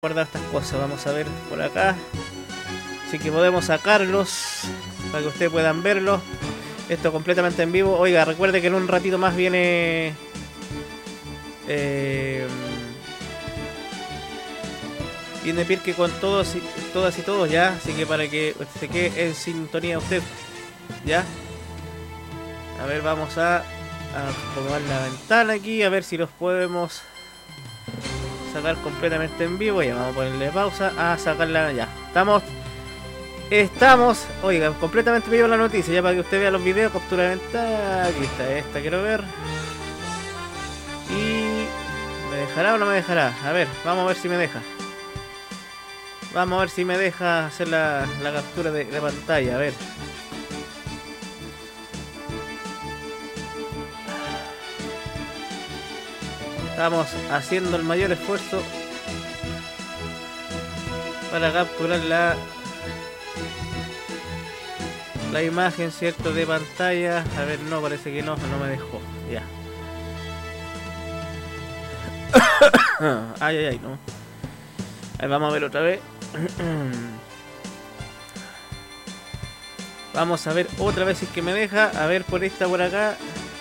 guardar estas cosas. Vamos a ver por acá. Así que podemos sacarlos para que ustedes puedan verlos. Esto completamente en vivo. Oiga, recuerde que en un ratito más viene viene Pirque con todas y todos ya. Así que para que se quede en sintonía usted, ya. A ver, vamos a acomodar la ventana aquí, a ver si los podemos sacar completamente en vivo. Ya vamos a ponerle pausa a sacarla. Ya estamos, oiga, completamente en vivo la noticia, ya para que usted vea los videos. Captura de ventana, aquí está, esta quiero ver. Y ¿me dejará o no me dejará? A ver, vamos a ver si me deja. Vamos a ver si me deja hacer la captura de pantalla, a ver. Estamos haciendo el mayor esfuerzo para capturar la imagen, ¿cierto? De pantalla. A ver, no, parece que no me dejó. Ya. Ay, no. Ahí vamos a ver otra vez. Vamos a ver otra vez si es que me deja. A ver por esta por acá.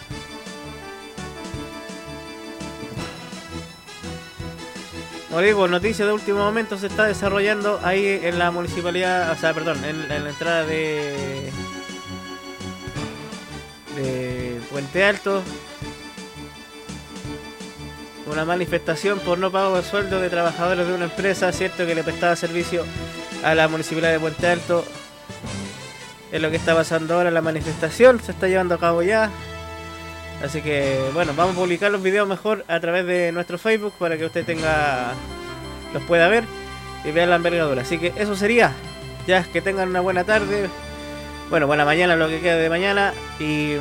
Como digo, noticia de último momento se está desarrollando ahí en la municipalidad, o sea, perdón, en la entrada de Puente Alto. Una manifestación por no pago de sueldo de trabajadores de una empresa, cierto, que le prestaba servicio a la municipalidad de Puente Alto. Es lo que está pasando ahora. La manifestación se está llevando a cabo ya. Así que, bueno, vamos a publicar los videos mejor a través de nuestro Facebook para que usted los pueda ver y vea la envergadura. Así que eso sería. Ya, que tengan una buena tarde. Bueno, buena mañana, lo que queda de mañana. Y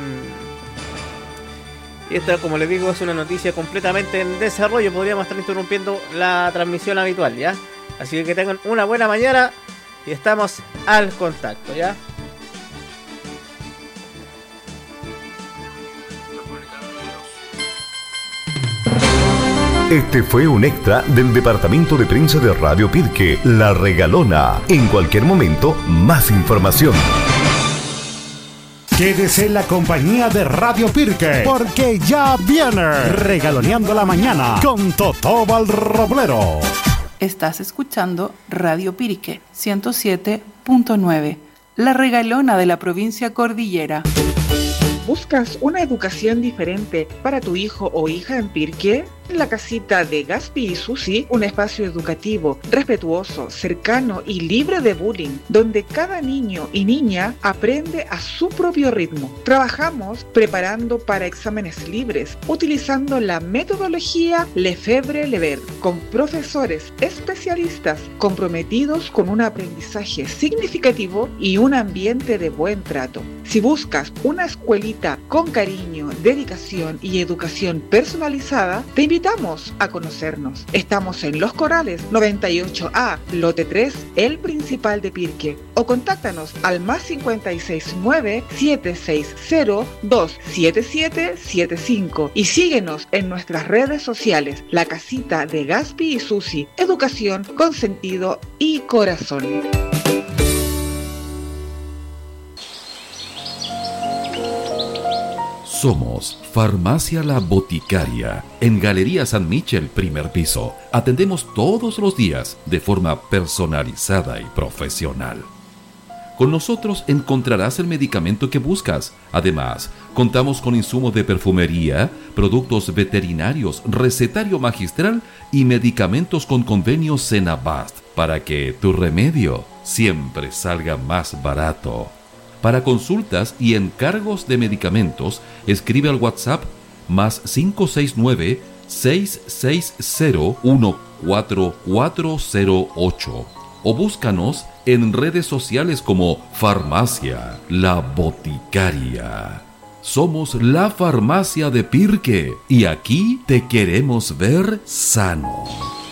esta, como les digo, es una noticia completamente en desarrollo. Podríamos estar interrumpiendo la transmisión habitual, ¿ya? Así que tengan una buena mañana y estamos al contacto, ¿ya? Este fue un extra del departamento de prensa de Radio Pirque, La Regalona. En cualquier momento, más información. Quédese en la compañía de Radio Pirque, porque ya viene Regaloneando la Mañana con Totóbal Roblero. Estás escuchando Radio Pirque 107.9, La Regalona de la provincia Cordillera. ¿Buscas una educación diferente para tu hijo o hija en Pirque? La casita de Gaspi y Susi, un espacio educativo, respetuoso, cercano y libre de bullying, donde cada niño y niña aprende a su propio ritmo. Trabajamos preparando para exámenes libres, utilizando la metodología Lefebvre-Lever, con profesores especialistas comprometidos con un aprendizaje significativo y un ambiente de buen trato. Si buscas una escuelita con cariño, dedicación y educación personalizada, te invitamos a conocernos. Estamos en Los Corrales 98A, lote 3, el principal de Pirque, o contáctanos al +56 9 760 27775 y síguenos en nuestras redes sociales. La casita de Gaspi y Susi, educación con sentido y corazón. Somos Farmacia La Boticaria, en Galería San Michel, primer piso. Atendemos todos los días de forma personalizada y profesional. Con nosotros encontrarás el medicamento que buscas. Además, contamos con insumos de perfumería, productos veterinarios, recetario magistral y medicamentos con convenio Senabast para que tu remedio siempre salga más barato. Para consultas y encargos de medicamentos, escribe al WhatsApp +569 660 14408 o búscanos en redes sociales como Farmacia La Boticaria. Somos la farmacia de Pirque y aquí te queremos ver sano.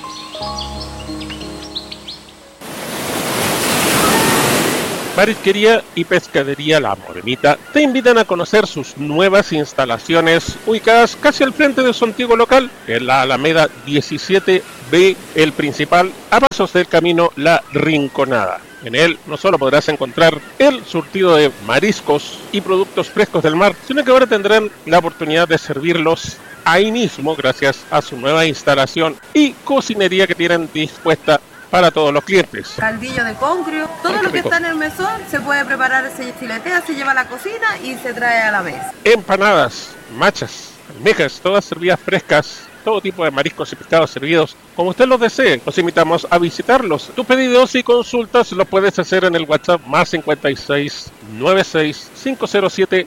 Marisquería y Pescadería La Morenita te invitan a conocer sus nuevas instalaciones ubicadas casi al frente de su antiguo local en la Alameda 17 de El Principal, a pasos del camino La Rinconada. En él no solo podrás encontrar el surtido de mariscos y productos frescos del mar, sino que ahora tendrán la oportunidad de servirlos ahí mismo gracias a su nueva instalación y cocinería que tienen dispuesta para todos los clientes. Caldillo de congrio, todo lo que está en el mesón se puede preparar, se filetea, se lleva a la cocina y se trae a la mesa. Empanadas, machas, almejas, todas servidas frescas, todo tipo de mariscos y pescados servidos como usted los desee. Los invitamos a visitarlos. Tus pedidos y consultas los puedes hacer en el WhatsApp más 56 96 507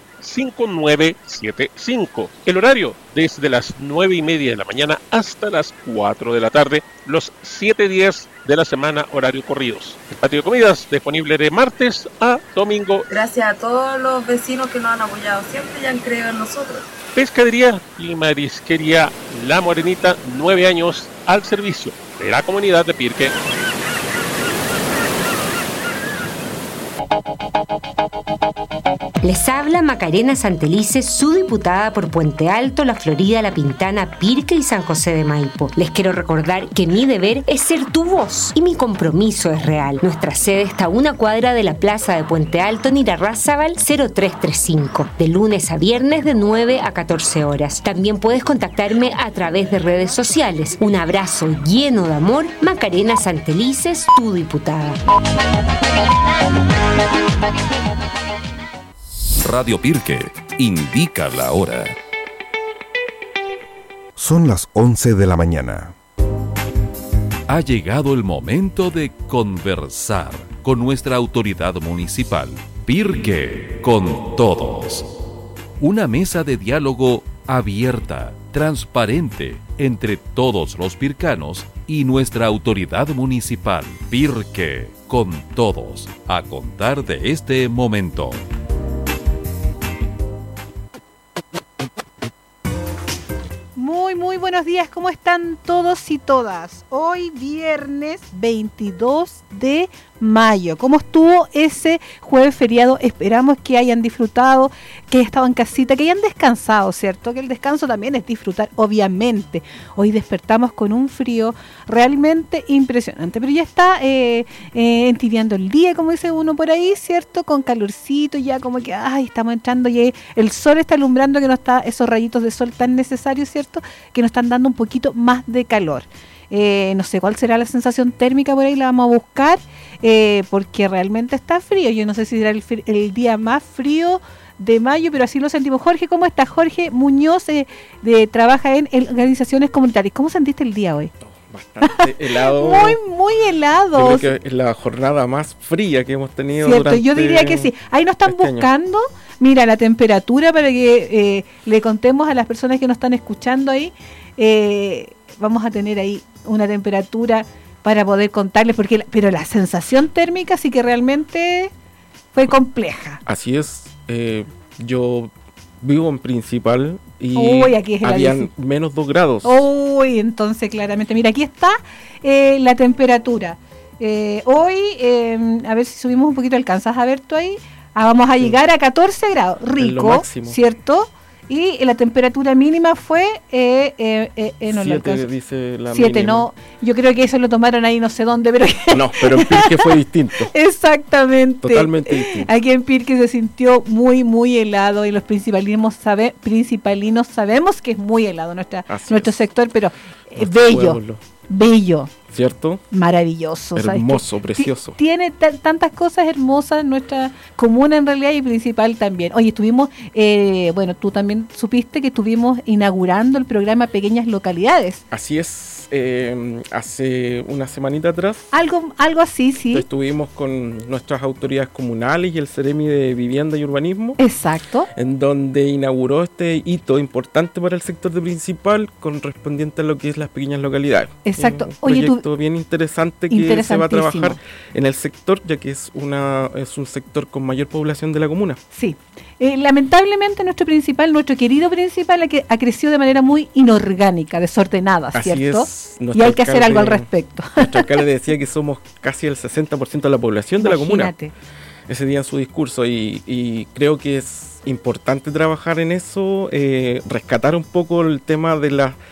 5975. El horario desde las 9:30 de la mañana hasta las 4 de la tarde, los 7 días de la semana, horario corridos. El patio de comidas disponible de martes a domingo. Gracias a todos los vecinos que nos han apoyado siempre y han creído en nosotros. Pescadería y marisquería La Morenita, 9 años al servicio de la comunidad de Pirque. Les habla Macarena Santelices, su diputada por Puente Alto, La Florida, La Pintana, Pirque y San José de Maipo. Les quiero recordar que mi deber es ser tu voz y mi compromiso es real. Nuestra sede está a una cuadra de la plaza de Puente Alto en Irarrázaval 0335, de lunes a viernes de 9 a 14 horas. También puedes contactarme a través de redes sociales. Un abrazo lleno de amor, Macarena Santelices, tu diputada. Radio Pirque indica la hora. Son las 11 de la mañana. Ha llegado el momento de conversar con nuestra autoridad municipal. Pirque con todos. Una mesa de diálogo abierta, transparente, entre todos los pircanos y nuestra autoridad municipal. Pirque con todos, a contar de este momento. Muy buenos días, ¿cómo están todos y todas? Hoy viernes 22 de mayo. ¿Cómo estuvo ese jueves feriado? Esperamos que hayan disfrutado, que hayan estado en casita, que hayan descansado, ¿cierto? Que el descanso también es disfrutar, obviamente. Hoy despertamos con un frío realmente impresionante, pero ya está entibiando el día, como dice uno por ahí, ¿cierto? Con calorcito, ya como que, estamos entrando y el sol está alumbrando, que no está esos rayitos de sol tan necesarios, ¿cierto? Que nos están dando un poquito más de calor. No sé cuál será la sensación térmica por ahí, la vamos a buscar, porque realmente está frío. Yo no sé si será el día más frío de mayo, pero así lo sentimos. Jorge, ¿cómo estás? Jorge Muñoz trabaja en organizaciones comunitarias. ¿Cómo sentiste el día hoy? Bastante helado. Muy helado. Yo creo que es la jornada más fría que hemos tenido. Cierto, yo diría que sí. Ahí nos están buscando. Mira, la temperatura para que le contemos a las personas que nos están escuchando ahí. Vamos a tener ahí una temperatura para poder contarles, pero la sensación térmica sí que realmente fue compleja. Así es. Yo vivo en Principal y aquí es habían menos 2 grados. Entonces claramente, mira, aquí está la temperatura. Hoy, a ver si subimos un poquito, ¿alcanzas a ver tú ahí? Vamos a llegar a 14 grados, rico, ¿cierto? Y la temperatura mínima fue 7, dice la 7, mínima. no, yo creo que eso lo tomaron ahí no sé dónde, pero pero en Pirque fue distinto. Exactamente. Totalmente distinto. Aquí en Pirque se sintió muy helado y los principalinos sabemos que es muy helado nuestro sector, pero bello. ¿Cierto? Maravilloso. Hermoso, ¿sabes? precioso. Tiene tantas cosas hermosas en nuestra comuna en realidad y Principal también. Oye, estuvimos, tú también supiste que estuvimos inaugurando el programa Pequeñas Localidades. Así es. Hace una semanita atrás. Algo así, sí. Estuvimos con nuestras autoridades comunales y el Ceremi de Vivienda y Urbanismo. Exacto. En donde inauguró este hito importante para el sector de Principal correspondiente a lo que es las pequeñas localidades. Exacto. Un proyecto bien interesante que se va a trabajar en el sector, ya que es un sector con mayor población de la comuna. Sí. Lamentablemente nuestro querido Principal ha crecido de manera muy inorgánica, desordenada, ¿cierto? Así es. Y hay que hacer algo al respecto. Nuestro alcalde decía que somos casi el 60% de la población de la comuna. Ese día en su discurso y creo que es importante trabajar en eso, rescatar un poco el tema de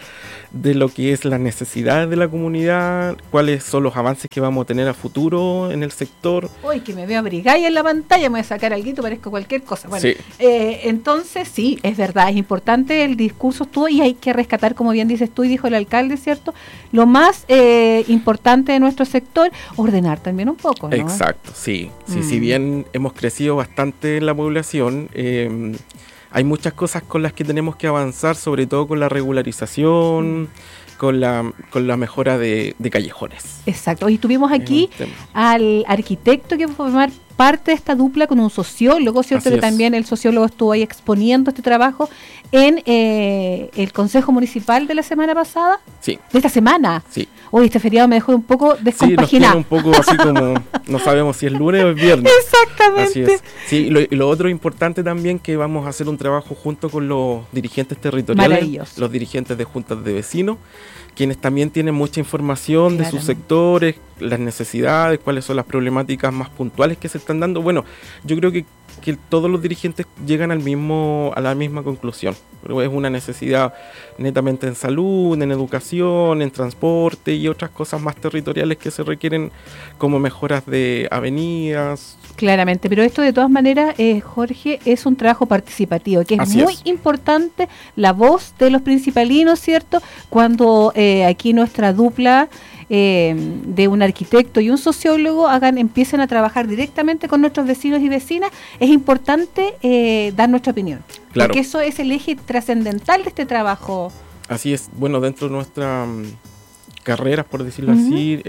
de lo que es las necesidades de la comunidad, cuáles son los avances que vamos a tener a futuro en el sector. Uy, que me veo abrigada en la pantalla, me voy a sacar alguito, parezco cualquier cosa. Bueno, sí. Entonces sí, es verdad, es importante, el discurso estuvo y hay que rescatar, como bien dices tú y dijo el alcalde, ¿cierto? Lo más importante de nuestro sector, ordenar también un poco, ¿no? Exacto, sí. Sí, si bien hemos crecido bastante en la población, hay muchas cosas con las que tenemos que avanzar, sobre todo con la regularización, con la mejora de callejones. Exacto. Hoy tuvimos aquí al arquitecto que va a formar parte de esta dupla con un sociólogo, ¿cierto? Así que también el sociólogo estuvo ahí exponiendo este trabajo en el Consejo Municipal de la semana pasada. Sí. ¿De esta semana? Sí. Hoy este feriado me dejó un poco descompaginado. Sí, nos tiene un poco así como, no sabemos si es lunes o es viernes. Exactamente. Así es. Sí, y lo otro importante también que vamos a hacer un trabajo junto con los dirigentes territoriales, los dirigentes de juntas de vecinos, quienes también tienen mucha información de sus sectores, las necesidades, cuáles son las problemáticas más puntuales que se están dando. Bueno, yo creo que todos los dirigentes llegan a la misma conclusión. Pero es una necesidad netamente en salud, en educación, en transporte y otras cosas más territoriales que se requieren, como mejoras de avenidas. Claramente, pero esto de todas maneras, Jorge, es un trabajo participativo, que es muy importante la voz de los principalinos, ¿cierto? Cuando aquí nuestra dupla de un arquitecto y un sociólogo empiecen a trabajar directamente con nuestros vecinos y vecinas, es importante dar nuestra opinión. Claro. Porque eso es el eje trascendental de este trabajo. Así es. Bueno, dentro de nuestras carreras, por decirlo así,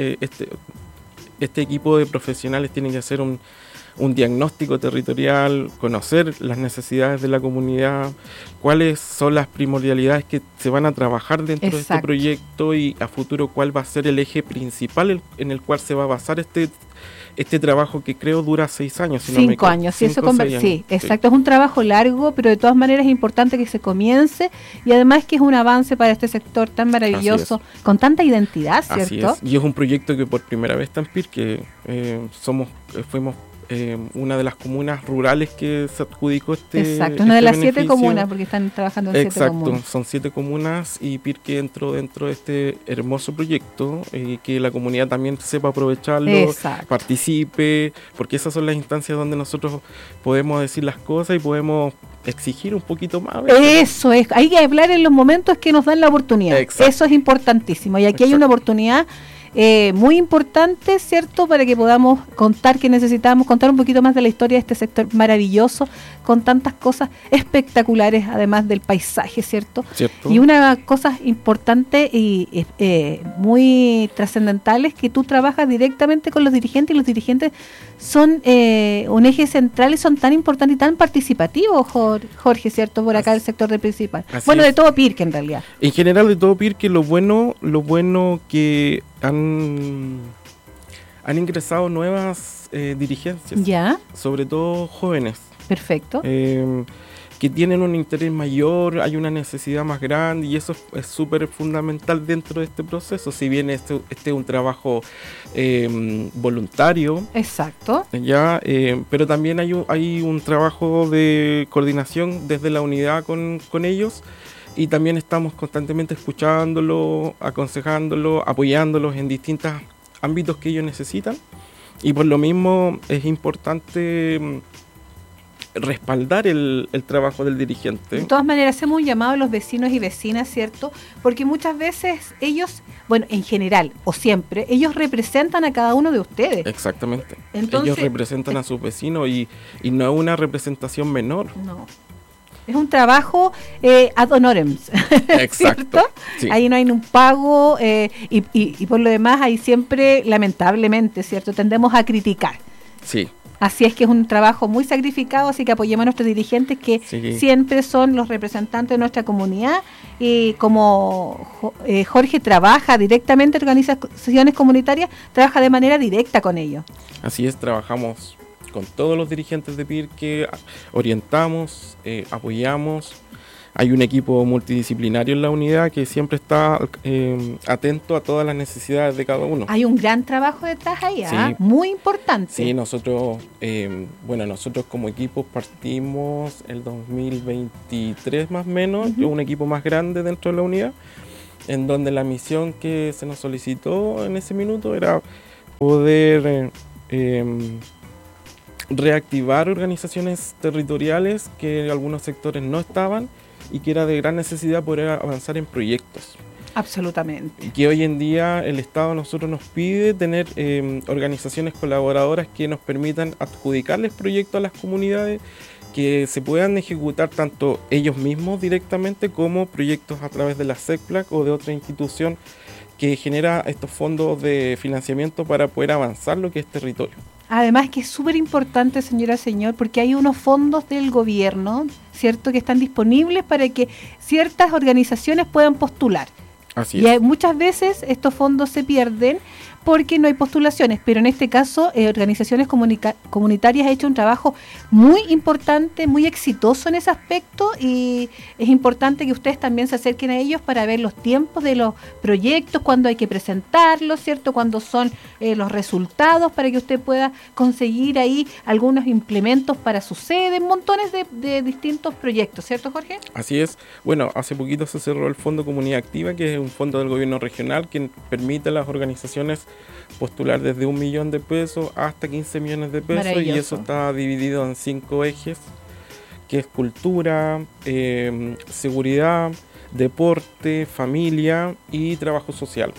este equipo de profesionales tiene que hacer un diagnóstico territorial, conocer las necesidades de la comunidad, cuáles son las primordialidades que se van a trabajar dentro de este proyecto y a futuro cuál va a ser el eje principal en el cual se va a basar este trabajo que creo dura 6 años. 5 años, sí, exacto, es un trabajo largo, pero de todas maneras es importante que se comience y además que es un avance para este sector tan maravilloso, con tanta identidad, ¿cierto? Así es, y es un proyecto que por primera vez está en Pirque, fuimos una de las comunas rurales que se adjudicó Exacto, una de las 7 comunas, porque están trabajando en 7 comunas. Exacto, son 7 comunas y Pirque entró dentro de este hermoso proyecto, que la comunidad también sepa aprovecharlo, participe, porque esas son las instancias donde nosotros podemos decir las cosas y podemos exigir un poquito más. Eso es, hay que hablar en los momentos que nos dan la oportunidad. Exacto. Eso es importantísimo y aquí hay una oportunidad muy importante, ¿cierto? Para que podamos contar que necesitamos contar un poquito más de la historia de este sector maravilloso, con tantas cosas espectaculares, además del paisaje, ¿cierto? Y una cosa importante y muy trascendental es que tú trabajas directamente con los dirigentes y los dirigentes son un eje central y son tan importantes y tan participativos, Jorge, ¿cierto? Por acá el sector de principal. Bueno, de todo Pirque en realidad. En general de todo Pirque, lo bueno que han ingresado nuevas dirigencias, sobre todo jóvenes. Perfecto. Que tienen un interés mayor, hay una necesidad más grande y eso es súper fundamental dentro de este proceso. Si bien este es un trabajo voluntario. Exacto. Pero también hay un trabajo de coordinación desde la unidad con ellos. Y también estamos constantemente escuchándolo, aconsejándolo, apoyándolos en distintos ámbitos que ellos necesitan. Y por lo mismo es importante respaldar el trabajo del dirigente. De todas maneras, hacemos un llamado a los vecinos y vecinas, ¿cierto? Porque muchas veces ellos, bueno, en general o siempre, ellos representan a cada uno de ustedes. Exactamente. Entonces, ellos representan a sus vecinos y no es una representación menor. No. Es un trabajo ad honorem, ¿cierto? Sí. Ahí no hay un pago y por lo demás hay siempre, lamentablemente, ¿cierto? Tendemos a criticar. Sí. Así es que es un trabajo muy sacrificado, así que apoyemos a nuestros dirigentes que siempre son los representantes de nuestra comunidad y como Jorge trabaja directamente en organizaciones comunitarias, trabaja de manera directa con ellos. Así es, trabajamos con todos los dirigentes de Pirque, orientamos, apoyamos. Hay un equipo multidisciplinario en la unidad que siempre está atento a todas las necesidades de cada uno. Hay un gran trabajo detrás ahí, muy importante. Sí, nosotros como equipo partimos el 2023 más o menos, un equipo más grande dentro de la unidad. en donde la misión que se nos solicitó en ese minuto era poder reactivar organizaciones territoriales que en algunos sectores no estaban y que era de gran necesidad poder avanzar en proyectos. Absolutamente. Y que hoy en día el Estado a nosotros nos pide tener organizaciones colaboradoras que nos permitan adjudicarles proyectos a las comunidades, que se puedan ejecutar tanto ellos mismos directamente como proyectos a través de la SECPLAC o de otra institución que genera estos fondos de financiamiento para poder avanzar lo que es territorio. Además que es súper importante, señor, porque hay unos fondos del gobierno, ¿cierto?, que están disponibles para que ciertas organizaciones puedan postular. Así es. Y muchas veces estos fondos se pierden porque no hay postulaciones, pero en este caso organizaciones comunitarias han hecho un trabajo muy importante, muy exitoso en ese aspecto, y es importante que ustedes también se acerquen a ellos para ver los tiempos de los proyectos, cuándo hay que presentarlos, ¿cierto?, cuándo son los resultados, para que usted pueda conseguir ahí algunos implementos para su sede, montones de distintos proyectos, ¿cierto, Jorge? Así es. Bueno, hace poquito se cerró el Fondo Comunidad Activa, que es un fondo del gobierno regional que permite a las organizaciones postular desde 1 millón de pesos hasta 15 millones de pesos, y eso está dividido en 5 ejes, que es cultura, seguridad, deporte, familia y trabajo social.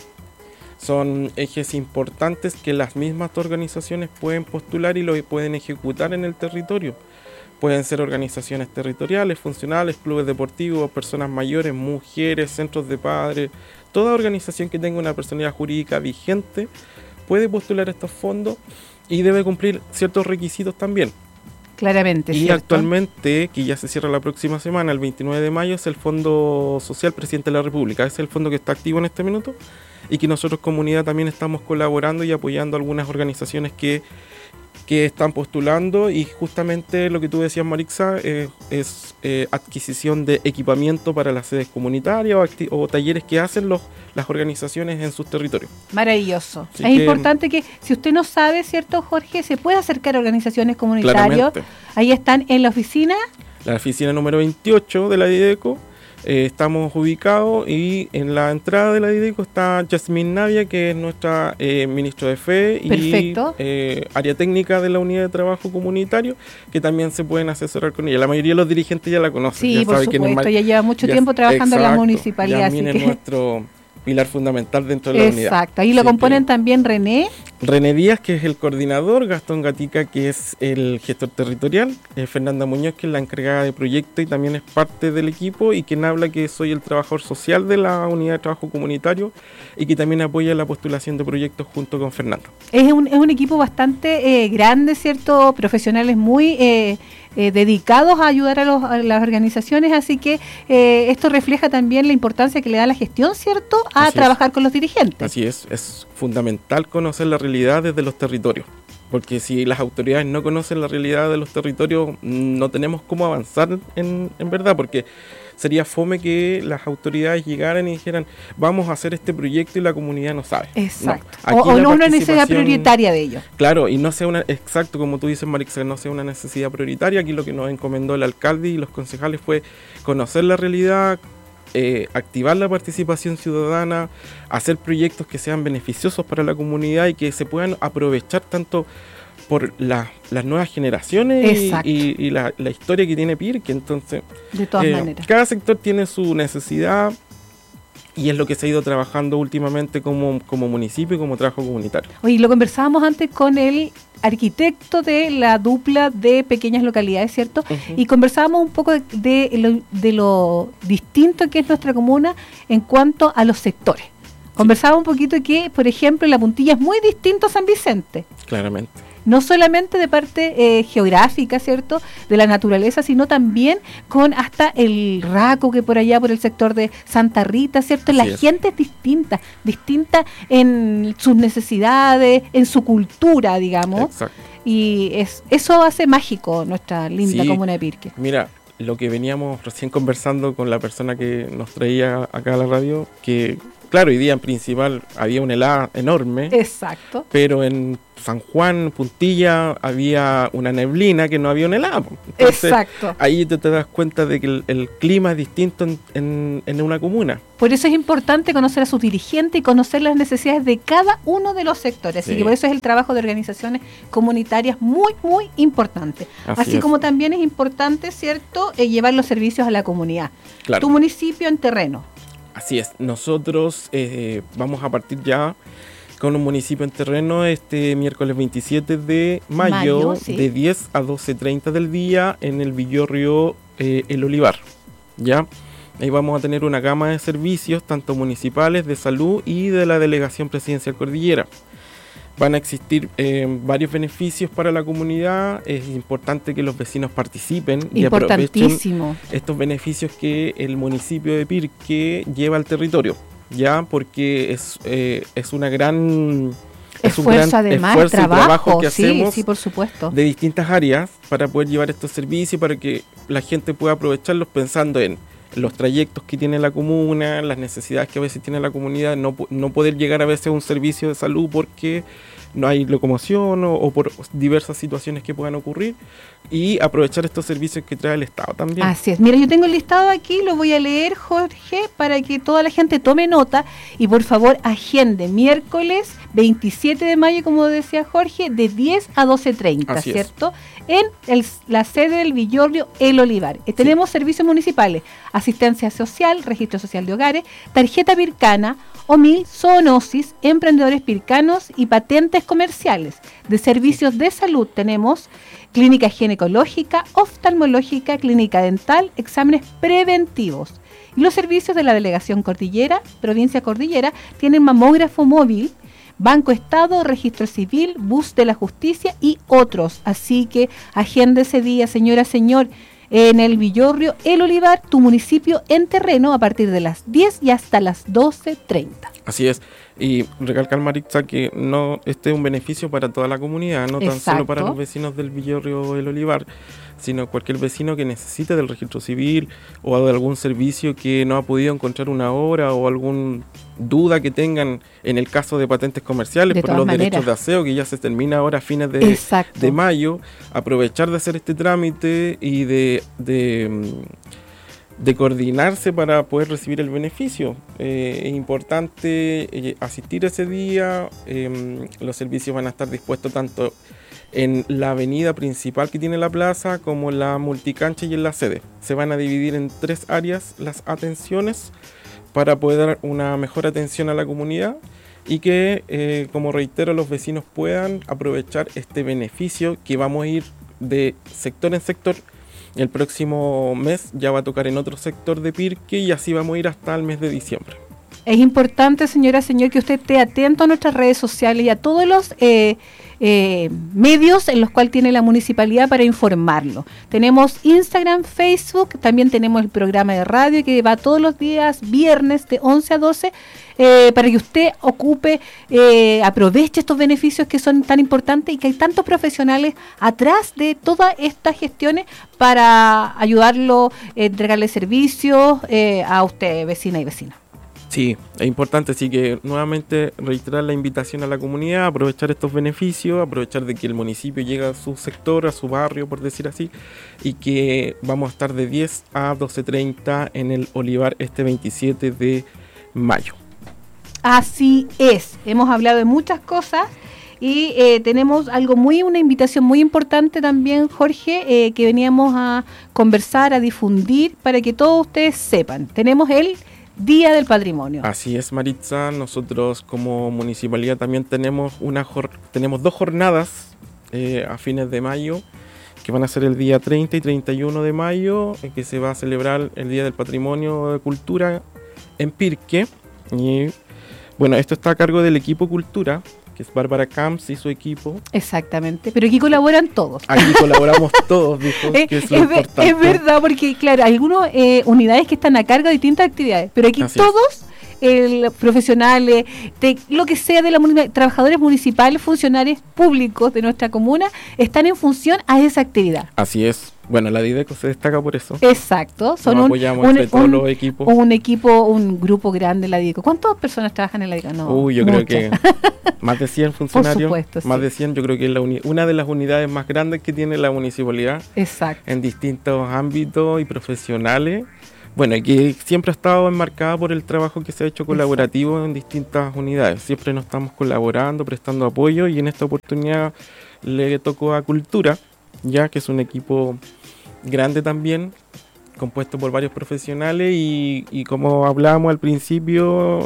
Son ejes importantes que las mismas organizaciones pueden postular y lo pueden ejecutar en el territorio. Pueden ser organizaciones territoriales, funcionales, clubes deportivos, personas mayores, mujeres, centros de padres. Toda organización que tenga una personalidad jurídica vigente puede postular estos fondos y debe cumplir ciertos requisitos también. Claramente, y ¿cierto? Actualmente, que ya se cierra la próxima semana, el 29 de mayo, es el Fondo Social Presidente de la República. Es el fondo que está activo en este minuto y que nosotros, comunidad, también estamos colaborando y apoyando a algunas organizaciones que están postulando, y justamente lo que tú decías, Marixa, es adquisición de equipamiento para las sedes comunitarias o talleres que hacen las organizaciones en sus territorios. Maravilloso. Así es importante que, si usted no sabe, ¿cierto, Jorge?, se puede acercar a organizaciones comunitarias. Ahí están en la oficina. La oficina número 28 de la Dideco. Estamos ubicados, y en la entrada de la Dideco está Yasmín Navia, que es nuestra ministro de Fe. Perfecto. Y área técnica de la unidad de trabajo comunitario, que también se pueden asesorar con ella. La mayoría de los dirigentes ya la conocen. Sí, ya por supuesto, ya lleva mucho tiempo trabajando en la municipalidad. Yasmín es nuestro pilar fundamental dentro de la unidad. Exacto, ahí lo componen también René Díaz, que es el coordinador, Gastón Gatica, que es el gestor territorial, Fernanda Muñoz, que es la encargada de proyecto y también es parte del equipo, y quien habla, que soy el trabajador social de la unidad de trabajo comunitario y que también apoya la postulación de proyectos junto con Fernando. Es un equipo bastante grande, ¿cierto? Profesionales muy dedicados a ayudar a las organizaciones, así que esto refleja también la importancia que le da la gestión, ¿cierto?, a trabajar con los dirigentes. Así es fundamental conocer la realidad desde los territorios, porque si las autoridades no conocen la realidad de los territorios, no tenemos cómo avanzar en verdad, porque sería fome que las autoridades llegaran y dijeran, vamos a hacer este proyecto, y la comunidad no sabe. Exacto. No, o no una necesidad prioritaria de ello. Claro, y no sea exacto, como tú dices, Marixa, no sea una necesidad prioritaria. Aquí lo que nos encomendó el alcalde y los concejales fue conocer la realidad, activar la participación ciudadana, hacer proyectos que sean beneficiosos para la comunidad y que se puedan aprovechar tanto por las nuevas generaciones y la historia que tiene Pirque. Entonces, de todas maneras, cada sector tiene su necesidad, y es lo que se ha ido trabajando últimamente como municipio y como trabajo comunitario. Oye, lo conversábamos antes con el arquitecto de la dupla de pequeñas localidades, ¿cierto? Y conversábamos un poco de lo distinto que es nuestra comuna en cuanto a los sectores. Conversábamos un poquito de que, por ejemplo, La Puntilla es muy distinto a San Vicente. Claramente. No solamente de parte geográfica, ¿cierto?, de la naturaleza, sino también con hasta el Raco, que por allá, por el sector de Santa Rita, ¿cierto? La gente es distinta en sus necesidades, en su cultura, digamos. Exacto. Y eso hace mágico nuestra linda comuna de Pirque. Mira, lo que veníamos recién conversando con la persona que nos traía acá a la radio, que claro, hoy día en Principal había un helado enorme. Exacto. Pero en San Juan, Puntilla, había una neblina que no había un helado. Entonces, exacto. Ahí te das cuenta de que el clima es distinto en una comuna. Por eso es importante conocer a sus dirigentes y conocer las necesidades de cada uno de los sectores. Sí. Así que por eso es el trabajo de organizaciones comunitarias muy, muy importante. Así como también es importante, ¿cierto?, llevar los servicios a la comunidad. Claro. Tu municipio en terreno. Así es. Nosotros vamos a partir ya con un municipio en terreno este miércoles 27 de mayo sí. de 10 a 12:30 del día en el Villorrio El Olivar. ¿Ya? Ahí vamos a tener una gama de servicios, tanto municipales, de salud y de la Delegación Presidencial Cordillera. Van a existir varios beneficios para la comunidad. Es importante que los vecinos participen y aprovechen estos beneficios que el municipio de Pirque lleva al territorio, ya, porque es una gran esfuerzo y trabajo que hacemos por supuesto. De distintas áreas para poder llevar estos servicios, para que la gente pueda aprovecharlos pensando en los trayectos que tiene la comuna, las necesidades que a veces tiene la comunidad, no poder llegar a veces a un servicio de salud porque no hay locomoción o por diversas situaciones que puedan ocurrir, y aprovechar estos servicios que trae el Estado también. Así es. Mira, yo tengo el listado aquí, lo voy a leer, Jorge, para que toda la gente tome nota y por favor agende miércoles 27 de mayo, como decía Jorge, de 10 a 12:30, ¿cierto? En la sede del Villorrio El Olivar. Tenemos servicios municipales, asistencia social, registro social de hogares, tarjeta pircana, OMIL, zoonosis, emprendedores pircanos y patentes comerciales. De servicios de salud tenemos clínica ginecológica, oftalmológica, clínica dental, exámenes preventivos. Y los servicios de la Delegación Cordillera, Provincia Cordillera, tienen mamógrafo móvil, Banco Estado, Registro Civil, Bus de la Justicia y otros. Así que agenda ese día, señora, señor, en el Villorrio El Olivar, tu municipio en terreno, a partir de las 10 y hasta las 12:30. Así es. Y recalcar, Maritza, que este es un beneficio para toda la comunidad, no tan solo para los vecinos del Villorrio El Olivar, sino cualquier vecino que necesite del registro civil o de algún servicio que no ha podido encontrar una hora, o alguna duda que tengan en el caso de patentes comerciales por los derechos de aseo, que ya se termina ahora a fines de mayo. Aprovechar de hacer este trámite y de coordinarse para poder recibir el beneficio. Es importante asistir ese día. Los servicios van a estar dispuestos tanto en la avenida principal que tiene la plaza como en la multicancha y en la sede. Se van a dividir en 3 áreas las atenciones para poder dar una mejor atención a la comunidad y que, como reitero, los vecinos puedan aprovechar este beneficio que vamos a ir de sector en sector. El próximo mes ya va a tocar en otro sector de Pirque y así vamos a ir hasta el mes de diciembre. Es importante, señora, señor, que usted esté atento a nuestras redes sociales y a todos los medios en los cuales tiene la municipalidad para informarlo. Tenemos Instagram, Facebook, también tenemos el programa de radio que va todos los días viernes de 11 a 12 para que usted ocupe, aproveche estos beneficios que son tan importantes y que hay tantos profesionales atrás de todas estas gestiones para ayudarlo, entregarle servicios a usted, vecina y vecina. Sí, es importante, así que nuevamente reiterar la invitación a la comunidad, aprovechar estos beneficios, aprovechar de que el municipio llega a su sector, a su barrio, por decir así, y que vamos a estar de 10 a 12:30 en el Olivar este 27 de mayo. Así es, hemos hablado de muchas cosas y tenemos una invitación muy importante también, Jorge, que veníamos a conversar, a difundir, para que todos ustedes sepan. Tenemos el Día del Patrimonio. Así es, Maritza. Nosotros como municipalidad también tenemos 2 jornadas a fines de mayo, que van a ser el día 30 y 31 de mayo, que se va a celebrar el Día del Patrimonio de Cultura en Pirque. Y bueno, esto está a cargo del equipo Cultura, que es Bárbara Camps y su equipo. Exactamente, pero aquí colaboran todos. Aquí colaboramos todos, dijo, que es lo importante. Es verdad, porque claro, hay algunas unidades que están a cargo de distintas actividades, pero aquí todos profesionales, de lo que sea de la trabajadores municipales, funcionarios públicos de nuestra comuna, están en función a esa actividad. Así es. Bueno, la Dideco se destaca por eso. Exacto. Son todos los equipos. Un grupo grande la Dideco. ¿Cuántas personas trabajan en la Dideco? No, yo creo que más de 100 funcionarios. Por supuesto, más sí. de 100, yo creo que es una de las unidades más grandes que tiene la municipalidad. Exacto. En distintos ámbitos y profesionales. Bueno, y que siempre ha estado enmarcada por el trabajo que se ha hecho colaborativo. Exacto. En distintas unidades. Siempre nos estamos colaborando, prestando apoyo, y en esta oportunidad le tocó a Cultura, ya que es un equipo grande también, compuesto por varios profesionales, y como hablábamos al principio,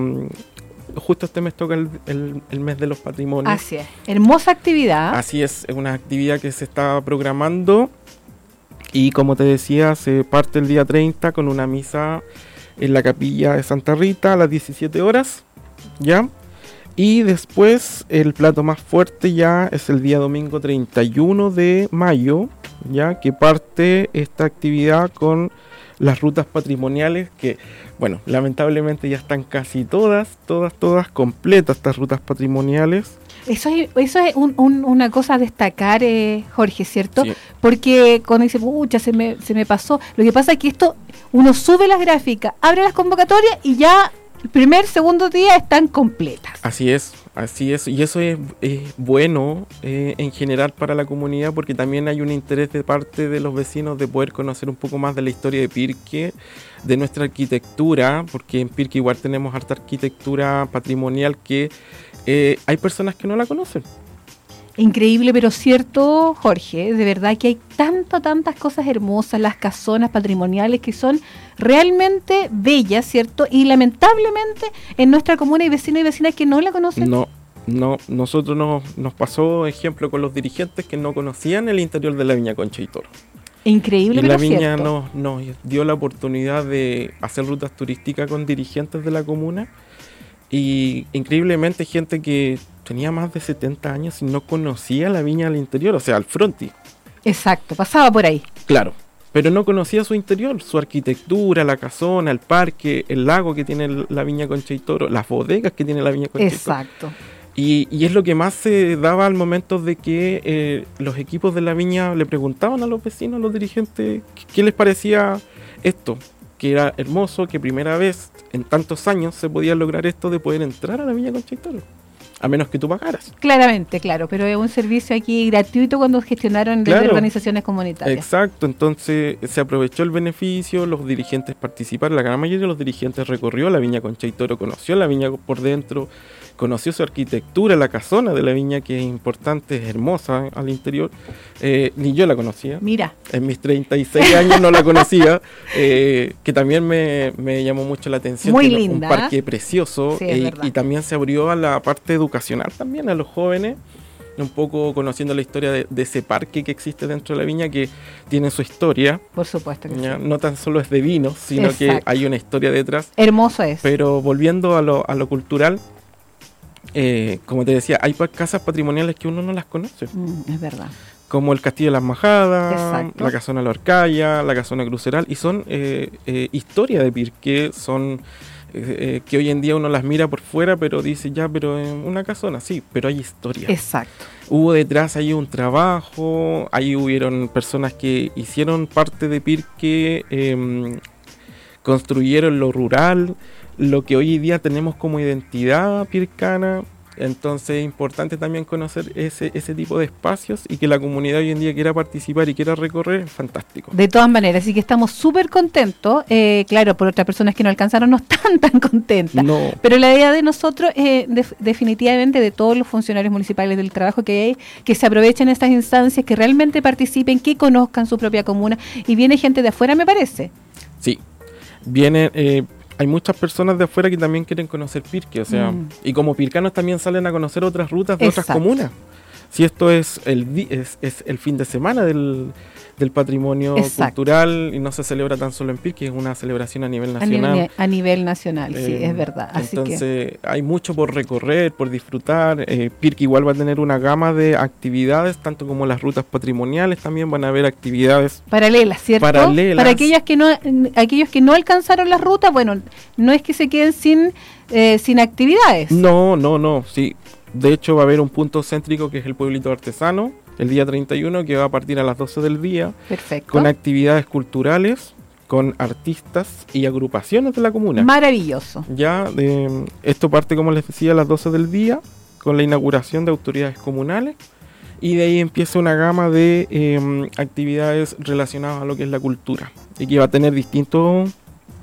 justo este mes toca el mes de los patrimonios. Así es, hermosa actividad. Así es una actividad que se está programando, y como te decía, se parte el día 30 con una misa en la capilla de Santa Rita a las 17 horas, ¿ya? Y después el plato más fuerte ya es el día domingo 31 de mayo, ya que parte esta actividad con las rutas patrimoniales, que, bueno, lamentablemente ya están casi todas completas estas rutas patrimoniales. Eso es una cosa a destacar, Jorge, ¿cierto? Sí. Porque cuando dice, pucha, se me pasó. Lo que pasa es que esto, uno sube las gráficas, abre las convocatorias y ya el primer, segundo día están completas. Así es, y eso es bueno en general para la comunidad, porque también hay un interés de parte de los vecinos de poder conocer un poco más de la historia de Pirque, de nuestra arquitectura, porque en Pirque igual tenemos harta arquitectura patrimonial que hay personas que no la conocen. Increíble, pero cierto, Jorge, de verdad que hay tantas cosas hermosas, las casonas patrimoniales que son realmente bellas, ¿cierto? Y lamentablemente en nuestra comuna hay vecinos y vecinas que no la conocen. No, nosotros nos pasó ejemplo con los dirigentes que no conocían el interior de la Viña Concha y Toro. Increíble, y pero la Viña cierto. nos dio la oportunidad de hacer rutas turísticas con dirigentes de la comuna, y increíblemente gente que tenía más de 70 años y no conocía la viña al interior, o sea, al frontis. Exacto, pasaba por ahí. Claro, pero no conocía su interior, su arquitectura, la casona, el parque, el lago que tiene la Viña Concha y Toro, las bodegas que tiene la Viña Concha y Toro. Exacto. Y es lo que más se daba al momento de que los equipos de la viña le preguntaban a los vecinos, a los dirigentes, qué les parecía esto, que era hermoso, que primera vez en tantos años se podía lograr esto de poder entrar a la Viña Concha y Toro, a menos que tú pagaras. Claramente, claro, pero es un servicio aquí gratuito cuando gestionaron desde organizaciones comunitarias. Exacto, entonces se aprovechó el beneficio, los dirigentes participaron, la gran mayoría de los dirigentes recorrió la Viña Concha y Toro, conoció la viña por dentro, conoció su arquitectura, la casona de la viña, que es importante, es hermosa al interior. Ni yo la conocía. Mira. En mis 36 años no la conocía, que también me llamó mucho la atención. Muy linda. Un parque precioso, sí, y también se abrió a la parte educacional también, a los jóvenes, un poco conociendo la historia de ese parque que existe dentro de la viña, que tiene su historia. Por supuesto que ya, sí. No tan solo es de vino, sino Exacto. que hay una historia detrás. Hermoso es. Pero volviendo a lo cultural, como te decía, hay casas patrimoniales que uno no las conoce. Es verdad. Como el Castillo de las Majadas, exacto. la Casona de la Horcaya, la Casona Cruceral, y son historia de Pirque, son que hoy en día uno las mira por fuera, pero dice ya, pero en una casona, sí, pero hay historia. Exacto. Hubo detrás ahí un trabajo, ahí hubieron personas que hicieron parte de Pirque, construyeron lo rural, lo que hoy día tenemos como identidad pircana. Entonces es importante también conocer ese tipo de espacios, y que la comunidad hoy en día quiera participar y quiera recorrer, es fantástico. De todas maneras, así que estamos súper contentos. Claro, por otras personas que no alcanzaron no están tan contentas. No. Pero la idea de nosotros, definitivamente, de todos los funcionarios municipales, del trabajo que hay, que se aprovechen estas instancias, que realmente participen, que conozcan su propia comuna. Y viene gente de afuera, me parece. Sí, viene... hay muchas personas de afuera que también quieren conocer Pirque, o sea, y como pircanos también salen a conocer otras rutas de otras comunas. Si esto es el fin de semana del del patrimonio cultural, y no se celebra tan solo en Pirque, es una celebración a nivel nacional. A nivel nacional, sí, es verdad. Así entonces hay mucho por recorrer, por disfrutar. Pirque igual va a tener una gama de actividades, tanto como las rutas patrimoniales, también van a haber actividades paralelas, ¿cierto? Para aquellos que no alcanzaron las rutas, bueno, no es que se queden sin actividades. No, sí. De hecho va a haber un punto céntrico que es el pueblito artesano, el día 31, que va a partir a las 12 del día. Perfecto. Con actividades culturales, con artistas y agrupaciones de la comuna. Maravilloso. Esto parte, como les decía, a las 12 del día, con la inauguración de autoridades comunales, y de ahí empieza una gama de actividades relacionadas a lo que es la cultura, y que va a tener distintos...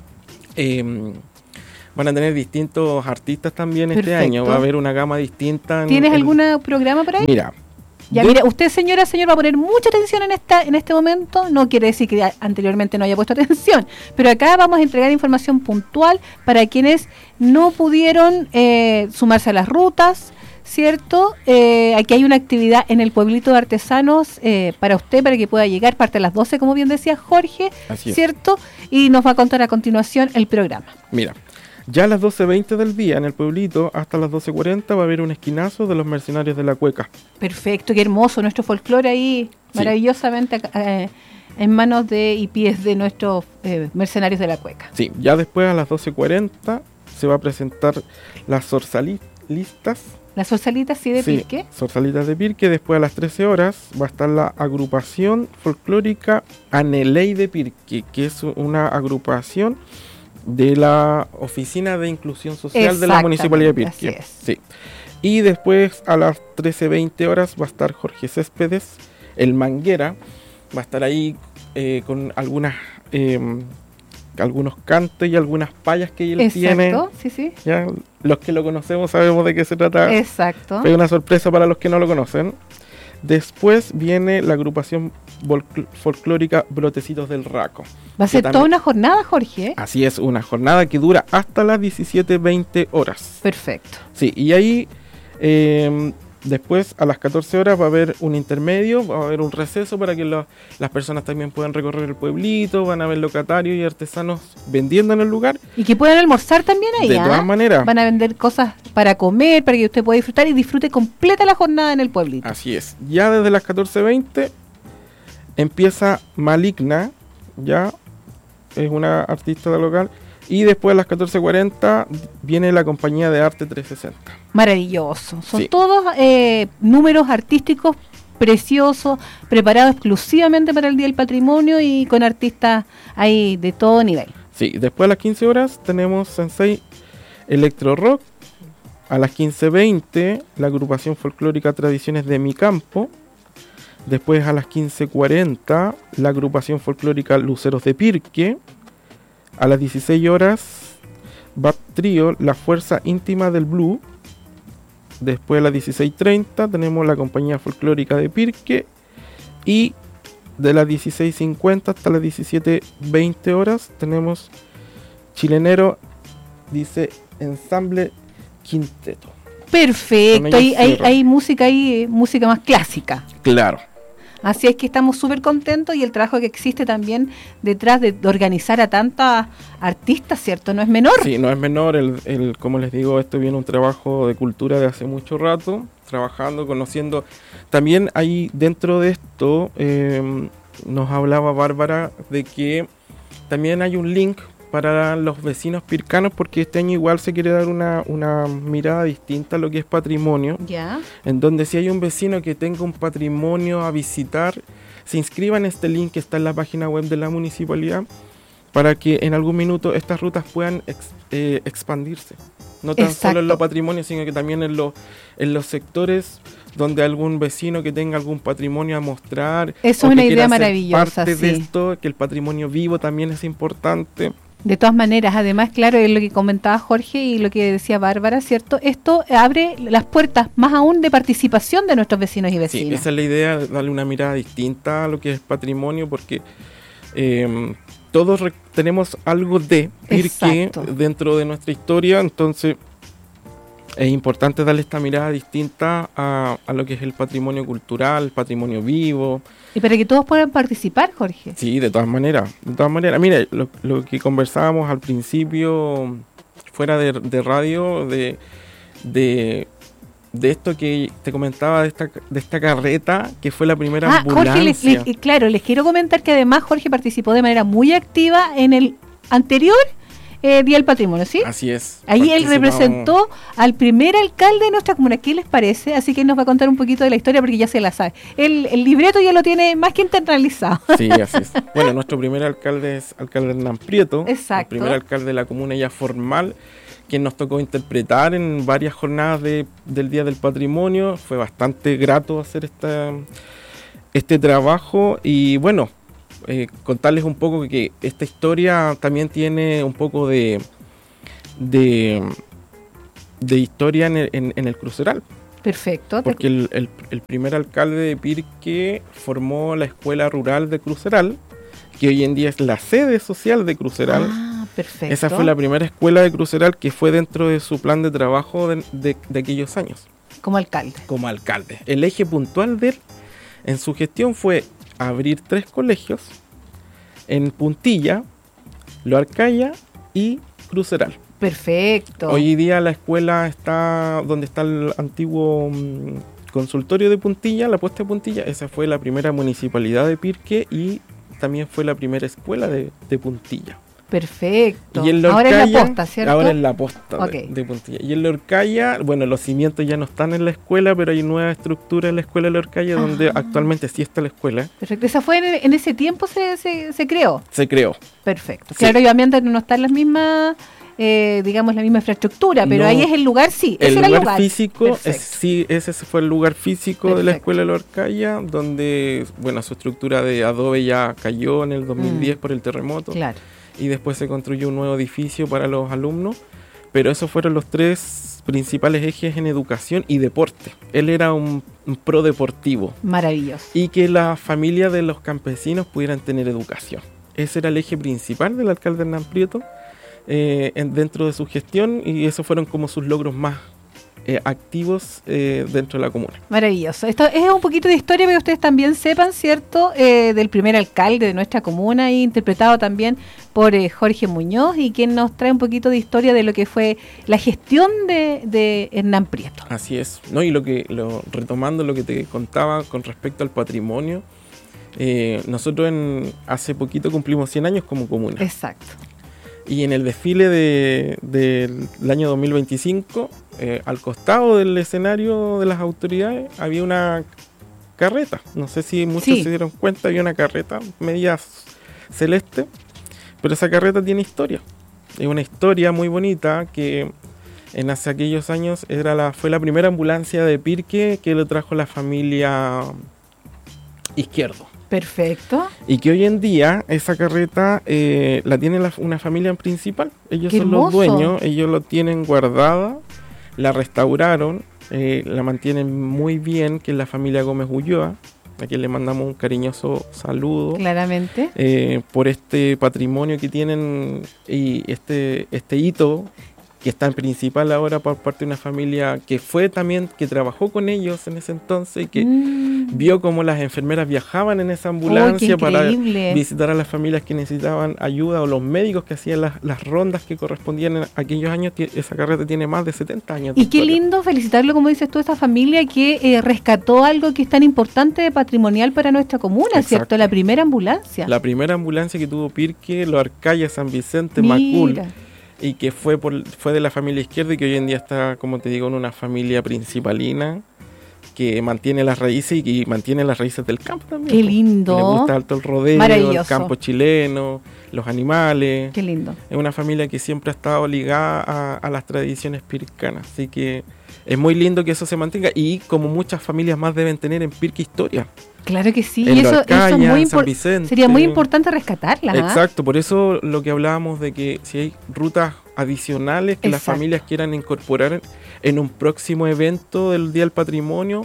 van a tener distintos artistas también. Perfecto. Este año va a haber una gama distinta. ¿Tienes algún programa por ahí? Mira, usted, señor, va a poner mucha atención en este momento. No quiere decir que anteriormente no haya puesto atención, pero acá vamos a entregar información puntual para quienes no pudieron sumarse a las rutas, ¿cierto? Aquí hay una actividad en el pueblito de artesanos para usted, para que pueda llegar, parte a las 12, como bien decía Jorge, ¿cierto? Y nos va a contar a continuación el programa. Mira, ya a las 12:20 del día en el pueblito, hasta las 12:40 va a haber un esquinazo de los mercenarios de la cueca. Perfecto, qué hermoso nuestro folclore ahí, maravillosamente en manos y pies de nuestros mercenarios de la cueca. Sí, ya después a las 12:40 se va a presentar las zorzalistas. Las zorzalitas, sí, de Pirque. Zorzalitas de Pirque. Después a las 13 horas va a estar la agrupación folclórica Aneley de Pirque, que es una agrupación de la Oficina de Inclusión Social de la Municipalidad de Pirque. Sí. Y después a las 13:20 horas va a estar Jorge Céspedes, el Manguera, va a estar ahí con algunos cantos y algunas payas que él tiene. Exacto, sí. Ya, los que lo conocemos sabemos de qué se trata. Exacto. Pero una sorpresa para los que no lo conocen. Después viene la agrupación folclórica Brotecitos del Raco. Va a ser toda una jornada, Jorge. Así es, una jornada que dura hasta las 17:20 horas. Perfecto. Sí, y ahí después a las 14 horas va a haber un intermedio, va a haber un receso para que las personas también puedan recorrer el pueblito, van a haber locatarios y artesanos vendiendo en el lugar. Y que puedan almorzar también ahí. De todas maneras. Van a vender cosas para comer, para que usted pueda disfrutar y disfrute completa la jornada en el pueblito. Así es. Ya desde las 14:20 empieza Maligna, ya es una artista local. Y después a las 14:40 viene la compañía de arte 360. Maravilloso. Son todos números artísticos preciosos, preparados exclusivamente para el Día del Patrimonio y con artistas ahí de todo nivel. Sí, después a las 15 horas tenemos Sensei Electro Rock. A las 15:20 la agrupación folclórica Tradiciones de mi Campo. Después a las 15:40 la agrupación folclórica Luceros de Pirque. A las 16 horas va trío La Fuerza Íntima del Blue. Después a las 16:30 tenemos la compañía folclórica de Pirque. Y de las 16:50 hasta las 17:20 horas tenemos Chilenero, dice Ensamble Quinteto. Perfecto, hay música música más clásica. Claro. Así es que estamos súper contentos y el trabajo que existe también detrás de organizar a tantas artistas, ¿cierto? No es menor. Sí, no es menor. Como les digo, esto viene un trabajo de cultura de hace mucho rato, trabajando, conociendo. También hay dentro de esto, nos hablaba Bárbara de que también hay un link para los vecinos pircanos, porque este año igual se quiere dar una mirada distinta a lo que es patrimonio. Ya. En donde si hay un vecino que tenga un patrimonio a visitar, se inscriba en este link que está en la página web de la municipalidad, para que en algún minuto estas rutas puedan expandirse. No tan solo en lo patrimonio, sino que también en los sectores donde algún vecino que tenga algún patrimonio a mostrar. Eso es una idea maravillosa. Parte de esto, que el patrimonio vivo también es importante. De todas maneras, además, claro, es lo que comentaba Jorge y lo que decía Bárbara, ¿cierto? Esto abre las puertas más aún de participación de nuestros vecinos y vecinas. Sí, esa es la idea, darle una mirada distinta a lo que es patrimonio, porque todos tenemos algo de Pirque dentro de nuestra historia, entonces es importante darle esta mirada distinta a lo que es el patrimonio cultural, el patrimonio vivo. Y para que todos puedan participar, Jorge. Sí, de todas maneras. Mire, lo que conversábamos al principio, fuera de radio, de esto que te comentaba, de esta carreta, que fue la primera ambulancia. Jorge, claro, les quiero comentar que además Jorge participó de manera muy activa en el anterior Día del Patrimonio, ¿sí? Así es. Ahí él representó al primer alcalde de nuestra comuna. ¿Qué les parece? Así que nos va a contar un poquito de la historia porque ya se la sabe. El libreto ya lo tiene más que internalizado. Sí, así es. Bueno, nuestro primer alcalde es alcalde Hernán Prieto. Exacto. El primer alcalde de la comuna ya formal, quien nos tocó interpretar en varias jornadas del Día del Patrimonio. Fue bastante grato hacer este trabajo y bueno, contarles un poco que esta historia también tiene un poco de historia en el Cruceral. Perfecto. Porque el primer alcalde de Pirque formó la escuela rural de Cruceral, que hoy en día es la sede social de Cruceral. Perfecto. Esa fue la primera escuela de Cruceral que fue dentro de su plan de trabajo de aquellos años. Como alcalde. Como alcalde. El eje puntual de él en su gestión fue abrir 3 colegios en Puntilla, Loarcaya y Cruceral. Perfecto. Hoy día la escuela está donde está el antiguo consultorio de Puntilla, la puesta de Puntilla. Esa fue la primera municipalidad de Pirque y también fue la primera escuela de Puntilla. Perfecto. Y en ahora es la posta, ¿cierto? Ahora es la posta de Puntilla. Y en Loarcaya, bueno, los cimientos ya no están en la escuela, pero hay nueva estructura en la escuela de Loarcaya donde actualmente sí está la escuela. Perfecto. ¿Esa fue en ese tiempo se creó? Se creó. Perfecto. Sí. Claro, obviamente no está en las mismas, digamos, la misma infraestructura, pero ahí es el lugar, sí. El lugar físico, ese fue el lugar físico de la escuela de Loarcaya, donde, bueno, su estructura de adobe ya cayó en el 2010 por el terremoto. Claro. Y después se construyó un nuevo edificio para los alumnos, pero esos fueron los 3 principales ejes en educación y deporte. Él era un pro deportivo. Maravilloso. Y que la familia de los campesinos pudieran tener educación. Ese era el eje principal del alcalde Hernán Prieto dentro de su gestión, y esos fueron como sus logros más activos dentro de la comuna. Maravilloso. Esto es un poquito de historia para que ustedes también sepan, ¿cierto? Del primer alcalde de nuestra comuna, interpretado también por Jorge Muñoz, y quien nos trae un poquito de historia de lo que fue la gestión de Hernán Prieto. Así es, ¿no? Y retomando lo que te contaba con respecto al patrimonio, nosotros hace poquito cumplimos 100 años como comuna. Exacto. Y en el desfile del año 2025, al costado del escenario de las autoridades, había una carreta. No sé si muchos se dieron cuenta, había una carreta media celeste, pero esa carreta tiene historia. Es una historia muy bonita que hace aquellos años fue la primera ambulancia de Pirque que lo trajo la familia Izquierdo. Perfecto. Y que hoy en día esa carreta la tiene una familia principal. Ellos son los dueños, ellos lo tienen guardada, la restauraron, la mantienen muy bien, que es la familia Gómez Ulloa, a quien le mandamos un cariñoso saludo. Claramente. Por este patrimonio que tienen y este hito que está en principal ahora por parte de una familia que fue también, que trabajó con ellos en ese entonces y que vio cómo las enfermeras viajaban en esa ambulancia para visitar a las familias que necesitaban ayuda, o los médicos que hacían las rondas que correspondían en aquellos años. Esa carreta tiene más de 70 años. Y qué lindo felicitarlo, como dices tú, a esta familia que rescató algo que es tan importante patrimonial para nuestra comuna. Exacto. ¿Cierto? La primera ambulancia. La primera ambulancia que tuvo Pirque, Loarcaya, San Vicente, Macul. Y que fue de la familia Izquierdo, y que hoy en día está, como te digo, en una familia principalina que mantiene las raíces y mantiene las raíces del campo también. Qué lindo. Le gusta alto el rodeo, el campo chileno, los animales. Qué lindo. Es una familia que siempre ha estado ligada a las tradiciones pircanas, así que es muy lindo que eso se mantenga, y como muchas familias más deben tener en Pirque historia. Claro que sí, y eso es muy sería muy importante rescatarla. Exacto, por eso lo que hablábamos de que si hay rutas adicionales que las familias quieran incorporar en un próximo evento del Día del Patrimonio.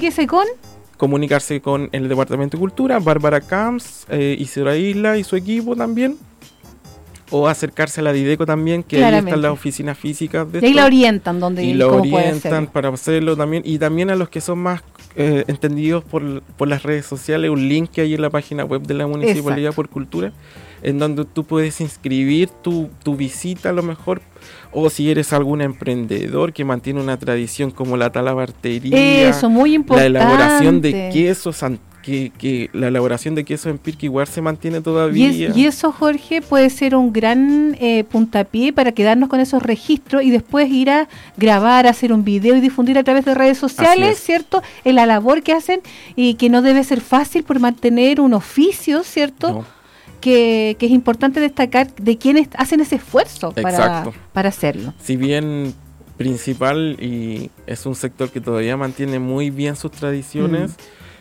Comunicarse con el Departamento de Cultura, Bárbara Camps, Isidora Isla y su equipo también, o acercarse a la Dideco también, que ahí están las oficinas físicas de y ahí la orientan donde y lo orientan para hacerlo también, y también a los que son más entendidos por las redes sociales, un link que hay en la página web de la Municipalidad por Cultura, en donde tú puedes inscribir tu visita a lo mejor, o si eres algún emprendedor que mantiene una tradición como la talabartería, eso, muy importante. La elaboración de quesos, que la elaboración de quesos en Pirque igual se mantiene todavía. Y eso, Jorge, puede ser un gran puntapié para quedarnos con esos registros y después ir a grabar, hacer un video y difundir a través de redes sociales, ¿cierto? En la labor que hacen, y que no debe ser fácil por mantener un oficio, ¿cierto? No. Que es importante destacar de quienes hacen ese esfuerzo para hacerlo. Si bien principal y es un sector que todavía mantiene muy bien sus tradiciones,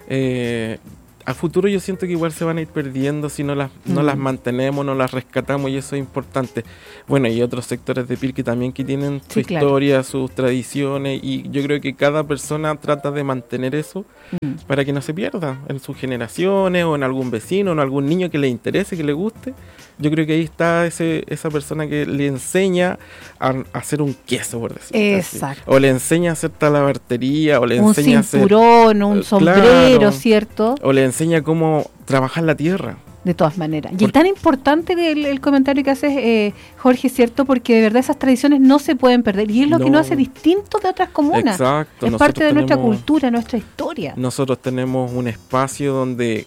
a futuro yo siento que igual se van a ir perdiendo si no las mantenemos, no las rescatamos, y eso es importante. Bueno, y otros sectores de Pirque también que tienen su historia, sus tradiciones, y yo creo que cada persona trata de mantener eso para que no se pierda en sus generaciones, o en algún vecino, o en algún niño que le interese, que le guste. Yo creo que ahí está esa persona que le enseña a hacer un queso, por decirlo así. O le enseña a hacer talabartería, o le enseña a hacer... Un cinturón, un sombrero, ¿cierto? O le enseña cómo trabajar la tierra. De todas maneras. Y es tan importante el comentario que haces, Jorge, ¿cierto? Porque de verdad esas tradiciones no se pueden perder. Y es lo que nos hace distintos de otras comunas. Exacto. Es parte de nuestra cultura, nuestra historia. Nosotros tenemos un espacio donde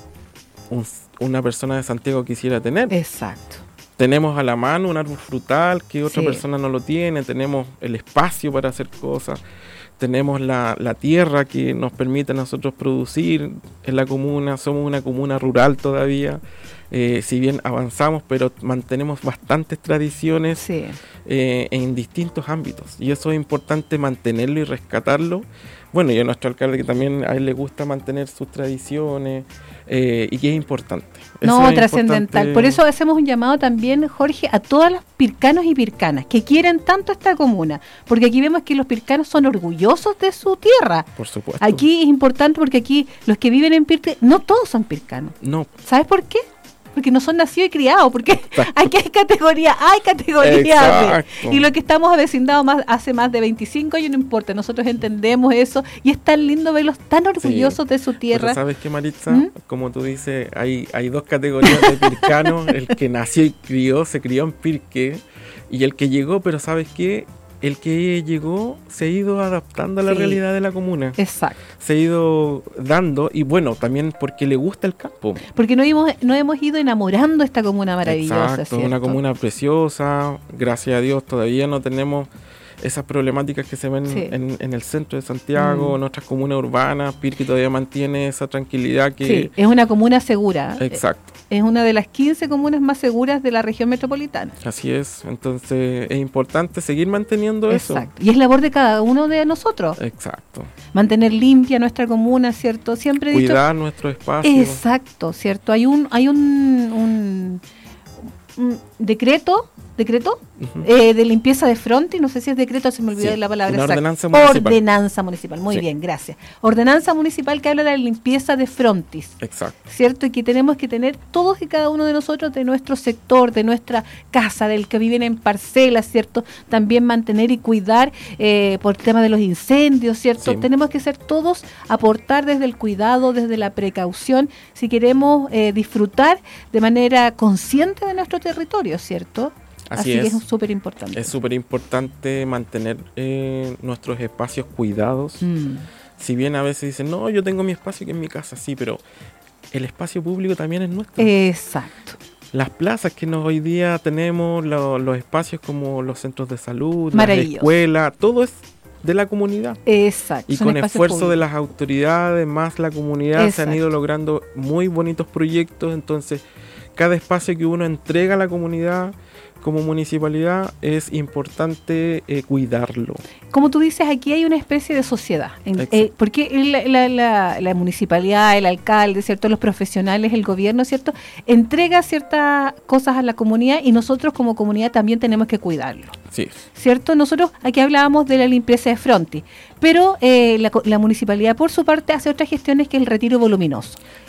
una persona de Santiago quisiera tener. Exacto. Tenemos a la mano un árbol frutal que otra persona no lo tiene. Tenemos el espacio para hacer cosas. Tenemos la tierra que nos permite a nosotros producir en la comuna. Somos una comuna rural todavía, si bien avanzamos, pero mantenemos bastantes tradiciones en distintos ámbitos, y eso es importante mantenerlo y rescatarlo. Bueno, y a nuestro alcalde, que también a él le gusta mantener sus tradiciones, y que es importante. No, trascendental. Por eso hacemos un llamado también, Jorge, a todos los pircanos y pircanas que quieren tanto esta comuna, porque aquí vemos que los pircanos son orgullosos de su tierra. Por supuesto. Aquí es importante porque aquí los que viven en Pirque, no todos son pircanos. No. ¿Sabes por qué? Porque no son nacidos y criados, porque aquí hay categoría y lo que estamos avecindados hace más de 25 años, no importa, nosotros entendemos eso, y es tan lindo verlos tan orgullosos de su tierra. Pero ¿sabes qué, Maritza? Como tú dices, hay dos categorías de pircanos, el que nació y se crió en Pirque, y el que llegó, pero ¿sabes qué? El que llegó se ha ido adaptando a la realidad de la comuna. Exacto. Se ha ido dando, y bueno, también porque le gusta el campo. Porque no hemos ido enamorando esta comuna maravillosa. Exacto, una comuna preciosa. Gracias a Dios todavía no tenemos esas problemáticas que se ven en el centro de Santiago, en otras comunas urbanas. Pirque todavía mantiene esa tranquilidad que... Sí, es una comuna segura. Exacto. Es una de las 15 comunas más seguras de la región metropolitana. Así es, entonces es importante seguir manteniendo eso. Exacto, y es labor de cada uno de nosotros. Exacto. Mantener limpia nuestra comuna, ¿cierto? Siempre he cuidar nuestro espacio. Exacto, ¿cierto? Hay un decreto de limpieza de frontis, no sé si es decreto, se me olvidó la palabra exacta. Ordenanza municipal, muy bien, gracias. Ordenanza municipal que habla de la limpieza de frontis. Exacto. ¿Cierto? Y que tenemos que tener todos y cada uno de nosotros, de nuestro sector, de nuestra casa, del que viven en parcelas, ¿cierto? También mantener y cuidar por el tema de los incendios, ¿cierto? Sí. Tenemos que ser todos, aportar desde el cuidado, desde la precaución, si queremos disfrutar de manera consciente de nuestro territorio, ¿cierto? Así que es súper importante. Es súper importante mantener nuestros espacios cuidados. Si bien a veces dicen, no, yo tengo mi espacio que es mi casa, sí, pero el espacio público también es nuestro. Exacto. Las plazas que hoy día tenemos, los espacios como los centros de salud, las escuelas, todo es de la comunidad. Exacto. Y con esfuerzo públicos de las autoridades, más la comunidad, se han ido logrando muy bonitos proyectos. Entonces, cada espacio que uno entrega a la comunidad como municipalidad es importante cuidarlo. Como tú dices, aquí hay una especie de sociedad, porque la municipalidad, el alcalde, ¿cierto?, los profesionales, el gobierno, ¿cierto?, entrega ciertas cosas a la comunidad y nosotros como comunidad también tenemos que cuidarlo. Sí. ¿Cierto? Nosotros aquí hablábamos de la limpieza de frontis, pero la municipalidad por su parte hace otras gestiones que es el retiro voluminoso.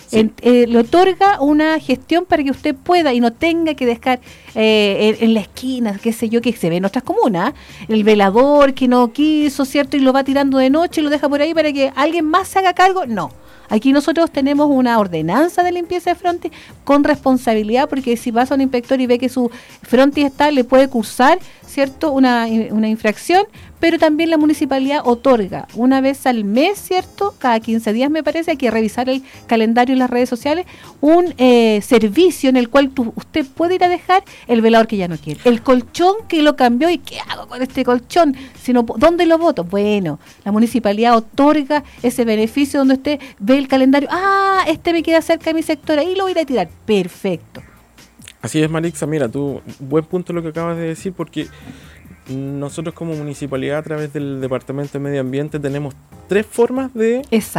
Sí. Le otorga una gestión para que usted pueda y no tenga que dejar en la esquina, qué sé yo, que se ve en otras comunas, el velador que no quiso, ¿cierto? Y lo va tirando de noche y lo deja por ahí para que alguien más se haga cargo. No. Aquí nosotros tenemos una ordenanza de limpieza de frontis con responsabilidad, porque si pasa un inspector y ve que su frontis está, le puede cursar, ¿cierto?, una infracción, pero también la municipalidad otorga una vez al mes, ¿cierto?, cada 15 días me parece, hay que revisar el calendario en las redes sociales, un servicio en el cual usted puede ir a dejar el velador que ya no quiere, el colchón que lo cambió y ¿qué hago con este colchón? ¿Dónde lo boto? Bueno, la municipalidad otorga ese beneficio donde usted ve el calendario, este me queda cerca de mi sector, ahí lo voy a ir a tirar, perfecto. Así es, Marixa, mira, buen punto lo que acabas de decir, porque nosotros como municipalidad a través del Departamento de Medio Ambiente tenemos 3 formas de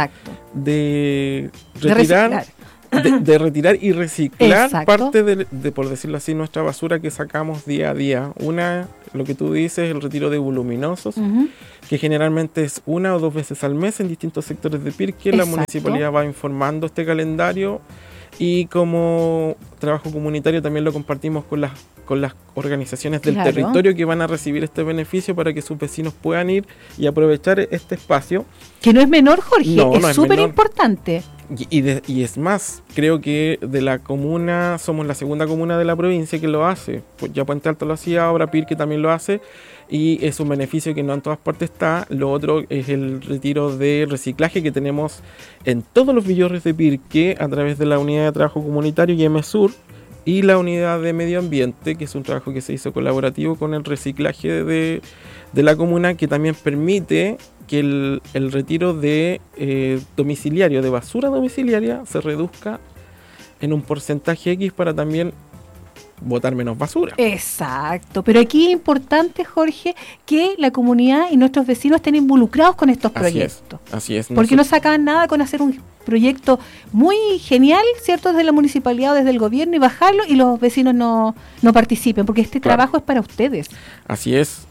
retirar, de retirar y reciclar parte de, por decirlo así, nuestra basura que sacamos día a día. Una, lo que tú dices, el retiro de voluminosos, que generalmente es 1 o 2 veces al mes en distintos sectores de Pirque. La municipalidad va informando este calendario y como trabajo comunitario también lo compartimos con las organizaciones del territorio que van a recibir este beneficio para que sus vecinos puedan ir y aprovechar este espacio. Que no es menor, Jorge, es súper importante. Y es más, creo que de la comuna, somos la segunda comuna de la provincia que lo hace. Pues ya Puente Alto lo hacía, ahora Pirque también lo hace, y es un beneficio que no en todas partes está. Lo otro es el retiro de reciclaje que tenemos en todos los villorres de Pirque a través de la unidad de trabajo comunitario y MSUR y la unidad de medio ambiente, que es un trabajo que se hizo colaborativo con el reciclaje de la comuna, que también permite que el retiro de domiciliario, de basura domiciliaria, se reduzca en un porcentaje X para también botar menos basura. Exacto, pero aquí es importante, Jorge, que la comunidad y nuestros vecinos estén involucrados con estos proyectos. Así es. Porque no sacan nada con hacer un proyecto muy genial, ¿cierto?, desde la municipalidad o desde el gobierno y bajarlo y los vecinos no participen, porque este trabajo es para ustedes. Así es.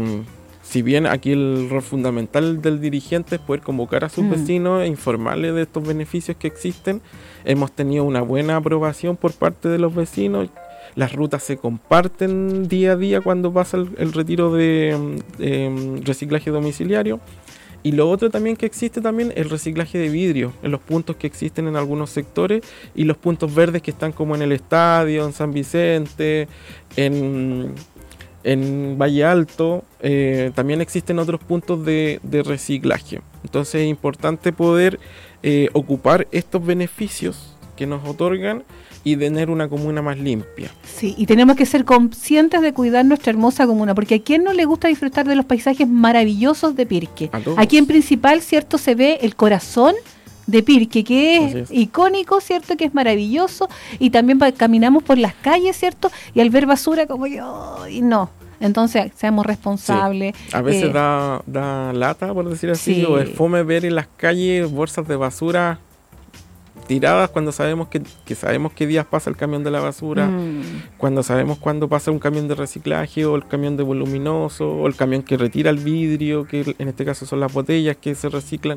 Si bien aquí el rol fundamental del dirigente es poder convocar a sus vecinos e informarles de estos beneficios que existen, hemos tenido una buena aprobación por parte de los vecinos. Las rutas se comparten día a día cuando pasa el retiro de reciclaje domiciliario. Y lo otro también que existe también el reciclaje de vidrio en los puntos que existen en algunos sectores y los puntos verdes que están como en el estadio, en San Vicente, en Valle Alto. También existen otros puntos de reciclaje. Entonces es importante poder ocupar estos beneficios que nos otorgan y tener una comuna más limpia. Sí, y tenemos que ser conscientes de cuidar nuestra hermosa comuna, porque a quién no le gusta disfrutar de los paisajes maravillosos de Pirque. Aquí en Principal, ¿cierto?, se ve el corazón de Pirque, que es icónico, ¿cierto?, que es maravilloso, y también caminamos por las calles, ¿cierto?, y al ver basura como yo, y no. Entonces, seamos responsables. Sí. A veces da lata, por decir así, o es fome ver en las calles bolsas de basura tiradas cuando sabemos que sabemos qué días pasa el camión de la basura, cuando sabemos cuándo pasa un camión de reciclaje o el camión de voluminoso o el camión que retira el vidrio, que en este caso son las botellas que se reciclan.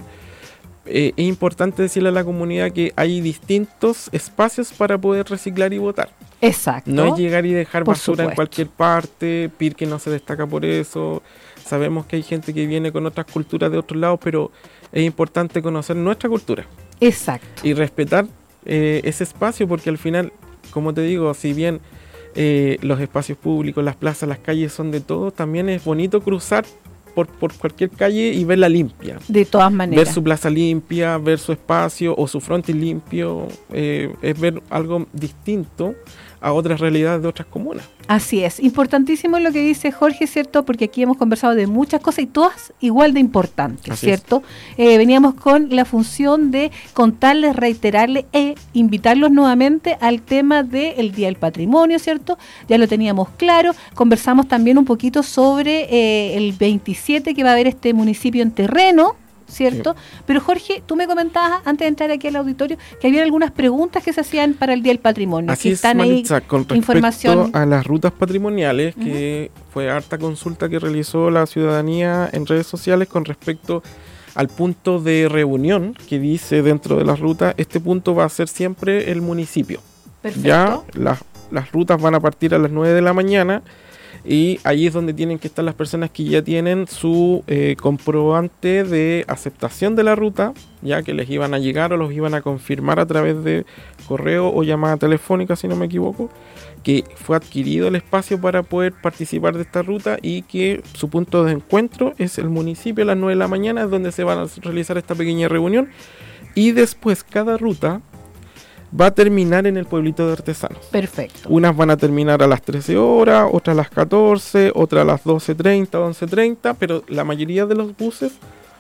Es importante decirle a la comunidad que hay distintos espacios para poder reciclar y botar. Exacto. No es llegar y dejar basura en cualquier parte. Pirque no se destaca por eso. Sabemos que hay gente que viene con otras culturas de otros lados, pero es importante conocer nuestra cultura. Exacto. Y respetar ese espacio, porque al final, como te digo, si bien los espacios públicos, las plazas, las calles son de todos, también es bonito cruzar por cualquier calle y verla limpia. De todas maneras. Ver su plaza limpia, ver su espacio o su frontis limpio, es ver algo distinto a otras realidades de otras comunas. Así es, importantísimo lo que dice Jorge, ¿cierto? Porque aquí hemos conversado de muchas cosas y todas igual de importantes, así ¿cierto? Veníamos con la función de contarles, reiterarles e invitarlos nuevamente al tema del Día del Patrimonio, ¿cierto? Ya lo teníamos claro, conversamos también un poquito sobre el 27 que va a haber este municipio en terreno, ¿cierto? Sí. Pero Jorge, tú me comentabas antes de entrar aquí al auditorio que había algunas preguntas que se hacían para el Día del Patrimonio. Así es, están Maritza, ahí con respecto información a las rutas patrimoniales, que fue harta consulta que realizó la ciudadanía en redes sociales con respecto al punto de reunión que dice dentro de las rutas, este punto va a ser siempre el municipio. Perfecto. Ya las rutas van a partir a las 9 de la mañana y ahí es donde tienen que estar las personas que ya tienen su comprobante de aceptación de la ruta, ya que les iban a llegar o los iban a confirmar a través de correo o llamada telefónica, si no me equivoco, que fue adquirido el espacio para poder participar de esta ruta y que su punto de encuentro es el municipio a las 9 de la mañana, es donde se van a realizar esta pequeña reunión, y después cada ruta va a terminar en el pueblito de artesanos. Perfecto. Unas van a terminar a las 13 horas, otras a las 14, otras a las 12:30, 11:30, pero la mayoría de los buses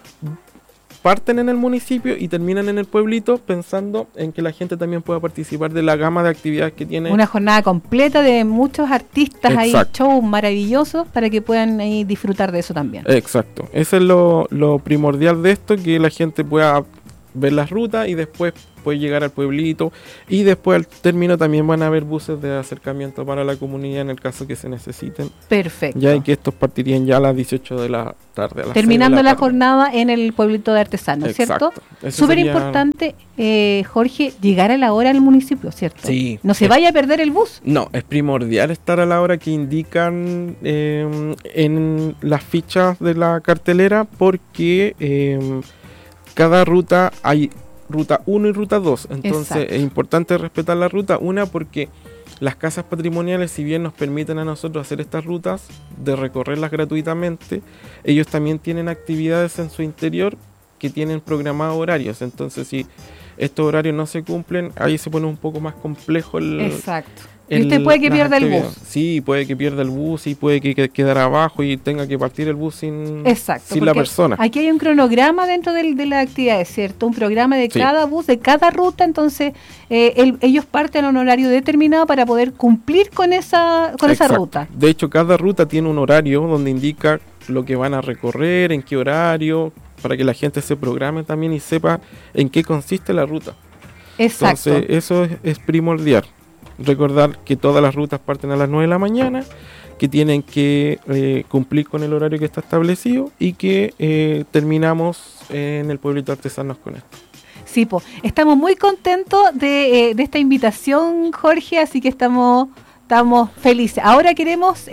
parten en el municipio y terminan en el pueblito, pensando en que la gente también pueda participar de la gama de actividades que tiene. Una jornada completa de muchos artistas. Exacto. Ahí, shows maravillosos para que puedan ahí disfrutar de eso también. Exacto. Eso es lo primordial de esto, que la gente pueda ver las rutas y después puede llegar al pueblito, y después al término también van a haber buses de acercamiento para la comunidad en el caso que se necesiten. Perfecto. Ya que estos partirían ya a las 18 de la tarde. Terminando la jornada en el pueblito de artesanos, ¿cierto? Súper importante, Jorge, llegar a la hora al municipio, ¿cierto? Sí. No se vaya a perder el bus. No, es primordial estar a la hora que indican en las fichas de la cartelera, porque cada ruta hay ruta 1 y ruta 2, entonces Exacto. es importante respetar la ruta 1 porque las casas patrimoniales, si bien nos permiten a nosotros hacer estas rutas, de recorrerlas gratuitamente, ellos también tienen actividades en su interior que tienen programados horarios, entonces si estos horarios no se cumplen, ahí se pone un poco más complejo el... Exacto. Y usted puede que pierda el bus. Sí, puede que pierda el bus y puede que quedar abajo y tenga que partir el bus sin la persona. Aquí hay un cronograma dentro de la actividad, ¿cierto? Un programa de cada bus, de cada ruta, entonces ellos parten a un horario determinado para poder cumplir con esa ruta. De hecho, cada ruta tiene un horario donde indica lo que van a recorrer, en qué horario, para que la gente se programe también y sepa en qué consiste la ruta. Exacto. Entonces, eso es primordial. Recordar que todas las rutas parten a las 9 de la mañana, que tienen que cumplir con el horario que está establecido y que terminamos en el pueblito artesanos con esto. Sí, estamos muy contentos de esta invitación, Jorge, así que estamos felices. Ahora queremos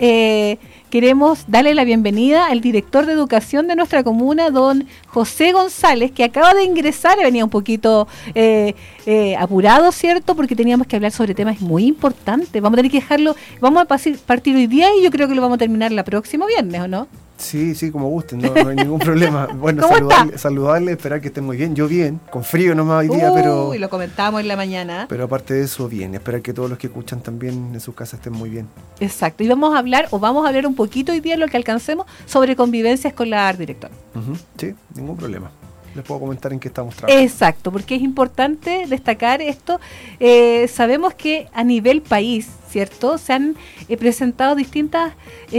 darle la bienvenida al director de educación de nuestra comuna, don José González, que acaba de ingresar, venía un poquito apurado, ¿cierto? Porque teníamos que hablar sobre temas muy importantes. Vamos a tener que dejarlo, vamos a partir hoy día y yo creo que lo vamos a terminar el próximo viernes, ¿o no? Sí, como gusten, no hay ningún problema. Bueno, saludarle, esperar que estén muy bien. Yo bien, con frío nomás hoy día, pero... Y lo comentábamos en la mañana. Pero aparte de eso, bien. Esperar que todos los que escuchan también en sus casas estén muy bien. Exacto. Y vamos a hablar un poquito hoy día, lo que alcancemos, sobre convivencias con la directora. Sí, ningún problema. Les puedo comentar en qué estamos trabajando. Exacto, porque es importante destacar esto. Sabemos que a nivel país, ¿cierto?, se han presentado distintas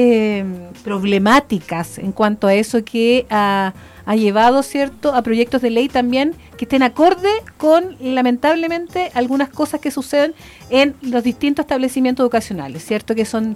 problemáticas en cuanto a eso que ha llevado, ¿cierto?, a proyectos de ley también que estén acorde con, lamentablemente, algunas cosas que suceden en los distintos establecimientos educacionales, ¿cierto?, que son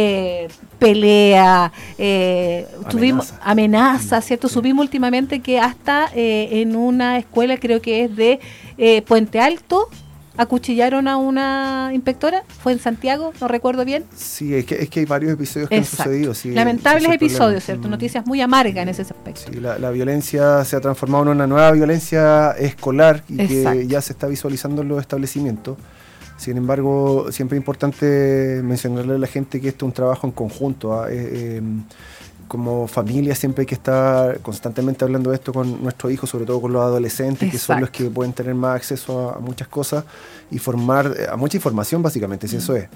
pelea, tuvimos amenazas, ¿cierto? Sí. Subimos últimamente que hasta en una escuela, creo que es de Puente Alto, acuchillaron a una inspectora, fue en Santiago, no recuerdo bien. Sí, es que hay varios episodios que han sucedido. Sí, lamentables episodios, ¿cierto? Noticias muy amargas en ese aspecto. Sí, la violencia se ha transformado en una nueva violencia escolar y que ya se está visualizando en los establecimientos. Sin embargo, siempre es importante mencionarle a la gente que esto es un trabajo en conjunto. Como familia siempre hay que estar constantemente hablando de esto con nuestros hijos, sobre todo con los adolescentes, que son los que pueden tener más acceso a muchas cosas y formar a mucha información, básicamente, si eso es.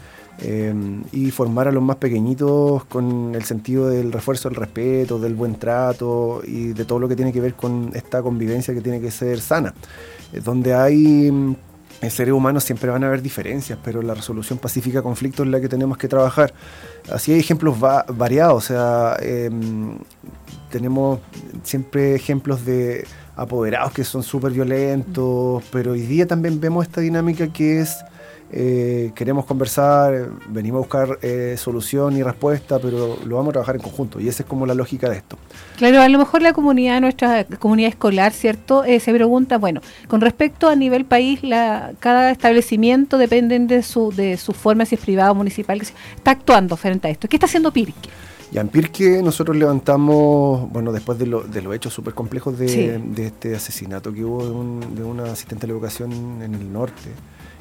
Y formar a los más pequeñitos con el sentido del refuerzo del respeto, del buen trato y de todo lo que tiene que ver con esta convivencia que tiene que ser sana. Donde hay seres humanos siempre van a haber diferencias, pero la resolución pacífica de conflictos es la que tenemos que trabajar. Así hay ejemplos variados, o sea, tenemos siempre ejemplos de apoderados que son súper violentos, pero hoy día también vemos esta dinámica que es queremos conversar, venimos a buscar solución y respuesta, pero lo vamos a trabajar en conjunto, y esa es como la lógica de esto. Claro, a lo mejor la comunidad, nuestra comunidad escolar, ¿cierto? Se pregunta, bueno, con respecto a nivel país, cada establecimiento depende de su forma, si es privado o municipal, que está actuando frente a esto. ¿Qué está haciendo Pirque? Ya en Pirque nosotros levantamos, bueno, después de los hechos súper complejos de este asesinato que hubo de una asistente de la educación en el norte,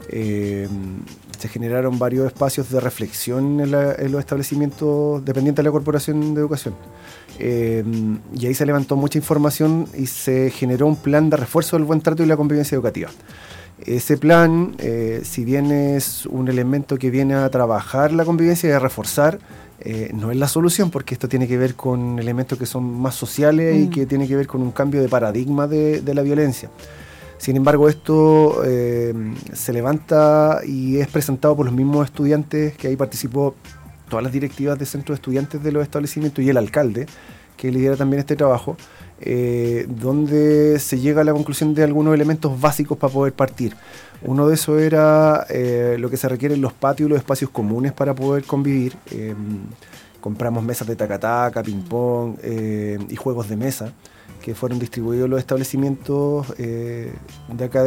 se generaron varios espacios de reflexión en los establecimientos dependientes de la Corporación de Educación. Y ahí se levantó mucha información y se generó un plan de refuerzo del buen trato y la convivencia educativa. Ese plan, si bien es un elemento que viene a trabajar la convivencia y a reforzar, no es la solución, porque esto tiene que ver con elementos que son más sociales y que tiene que ver con un cambio de paradigma de la violencia. Sin embargo, esto se levanta y es presentado por los mismos estudiantes, que ahí participó todas las directivas de centros de estudiantes de los establecimientos y el alcalde, que lidera también este trabajo, donde se llega a la conclusión de algunos elementos básicos para poder partir. Uno de esos era lo que se requiere en los patios y los espacios comunes para poder convivir. Compramos mesas de tacataca, ping-pong y juegos de mesa que fueron distribuidos en los establecimientos de acá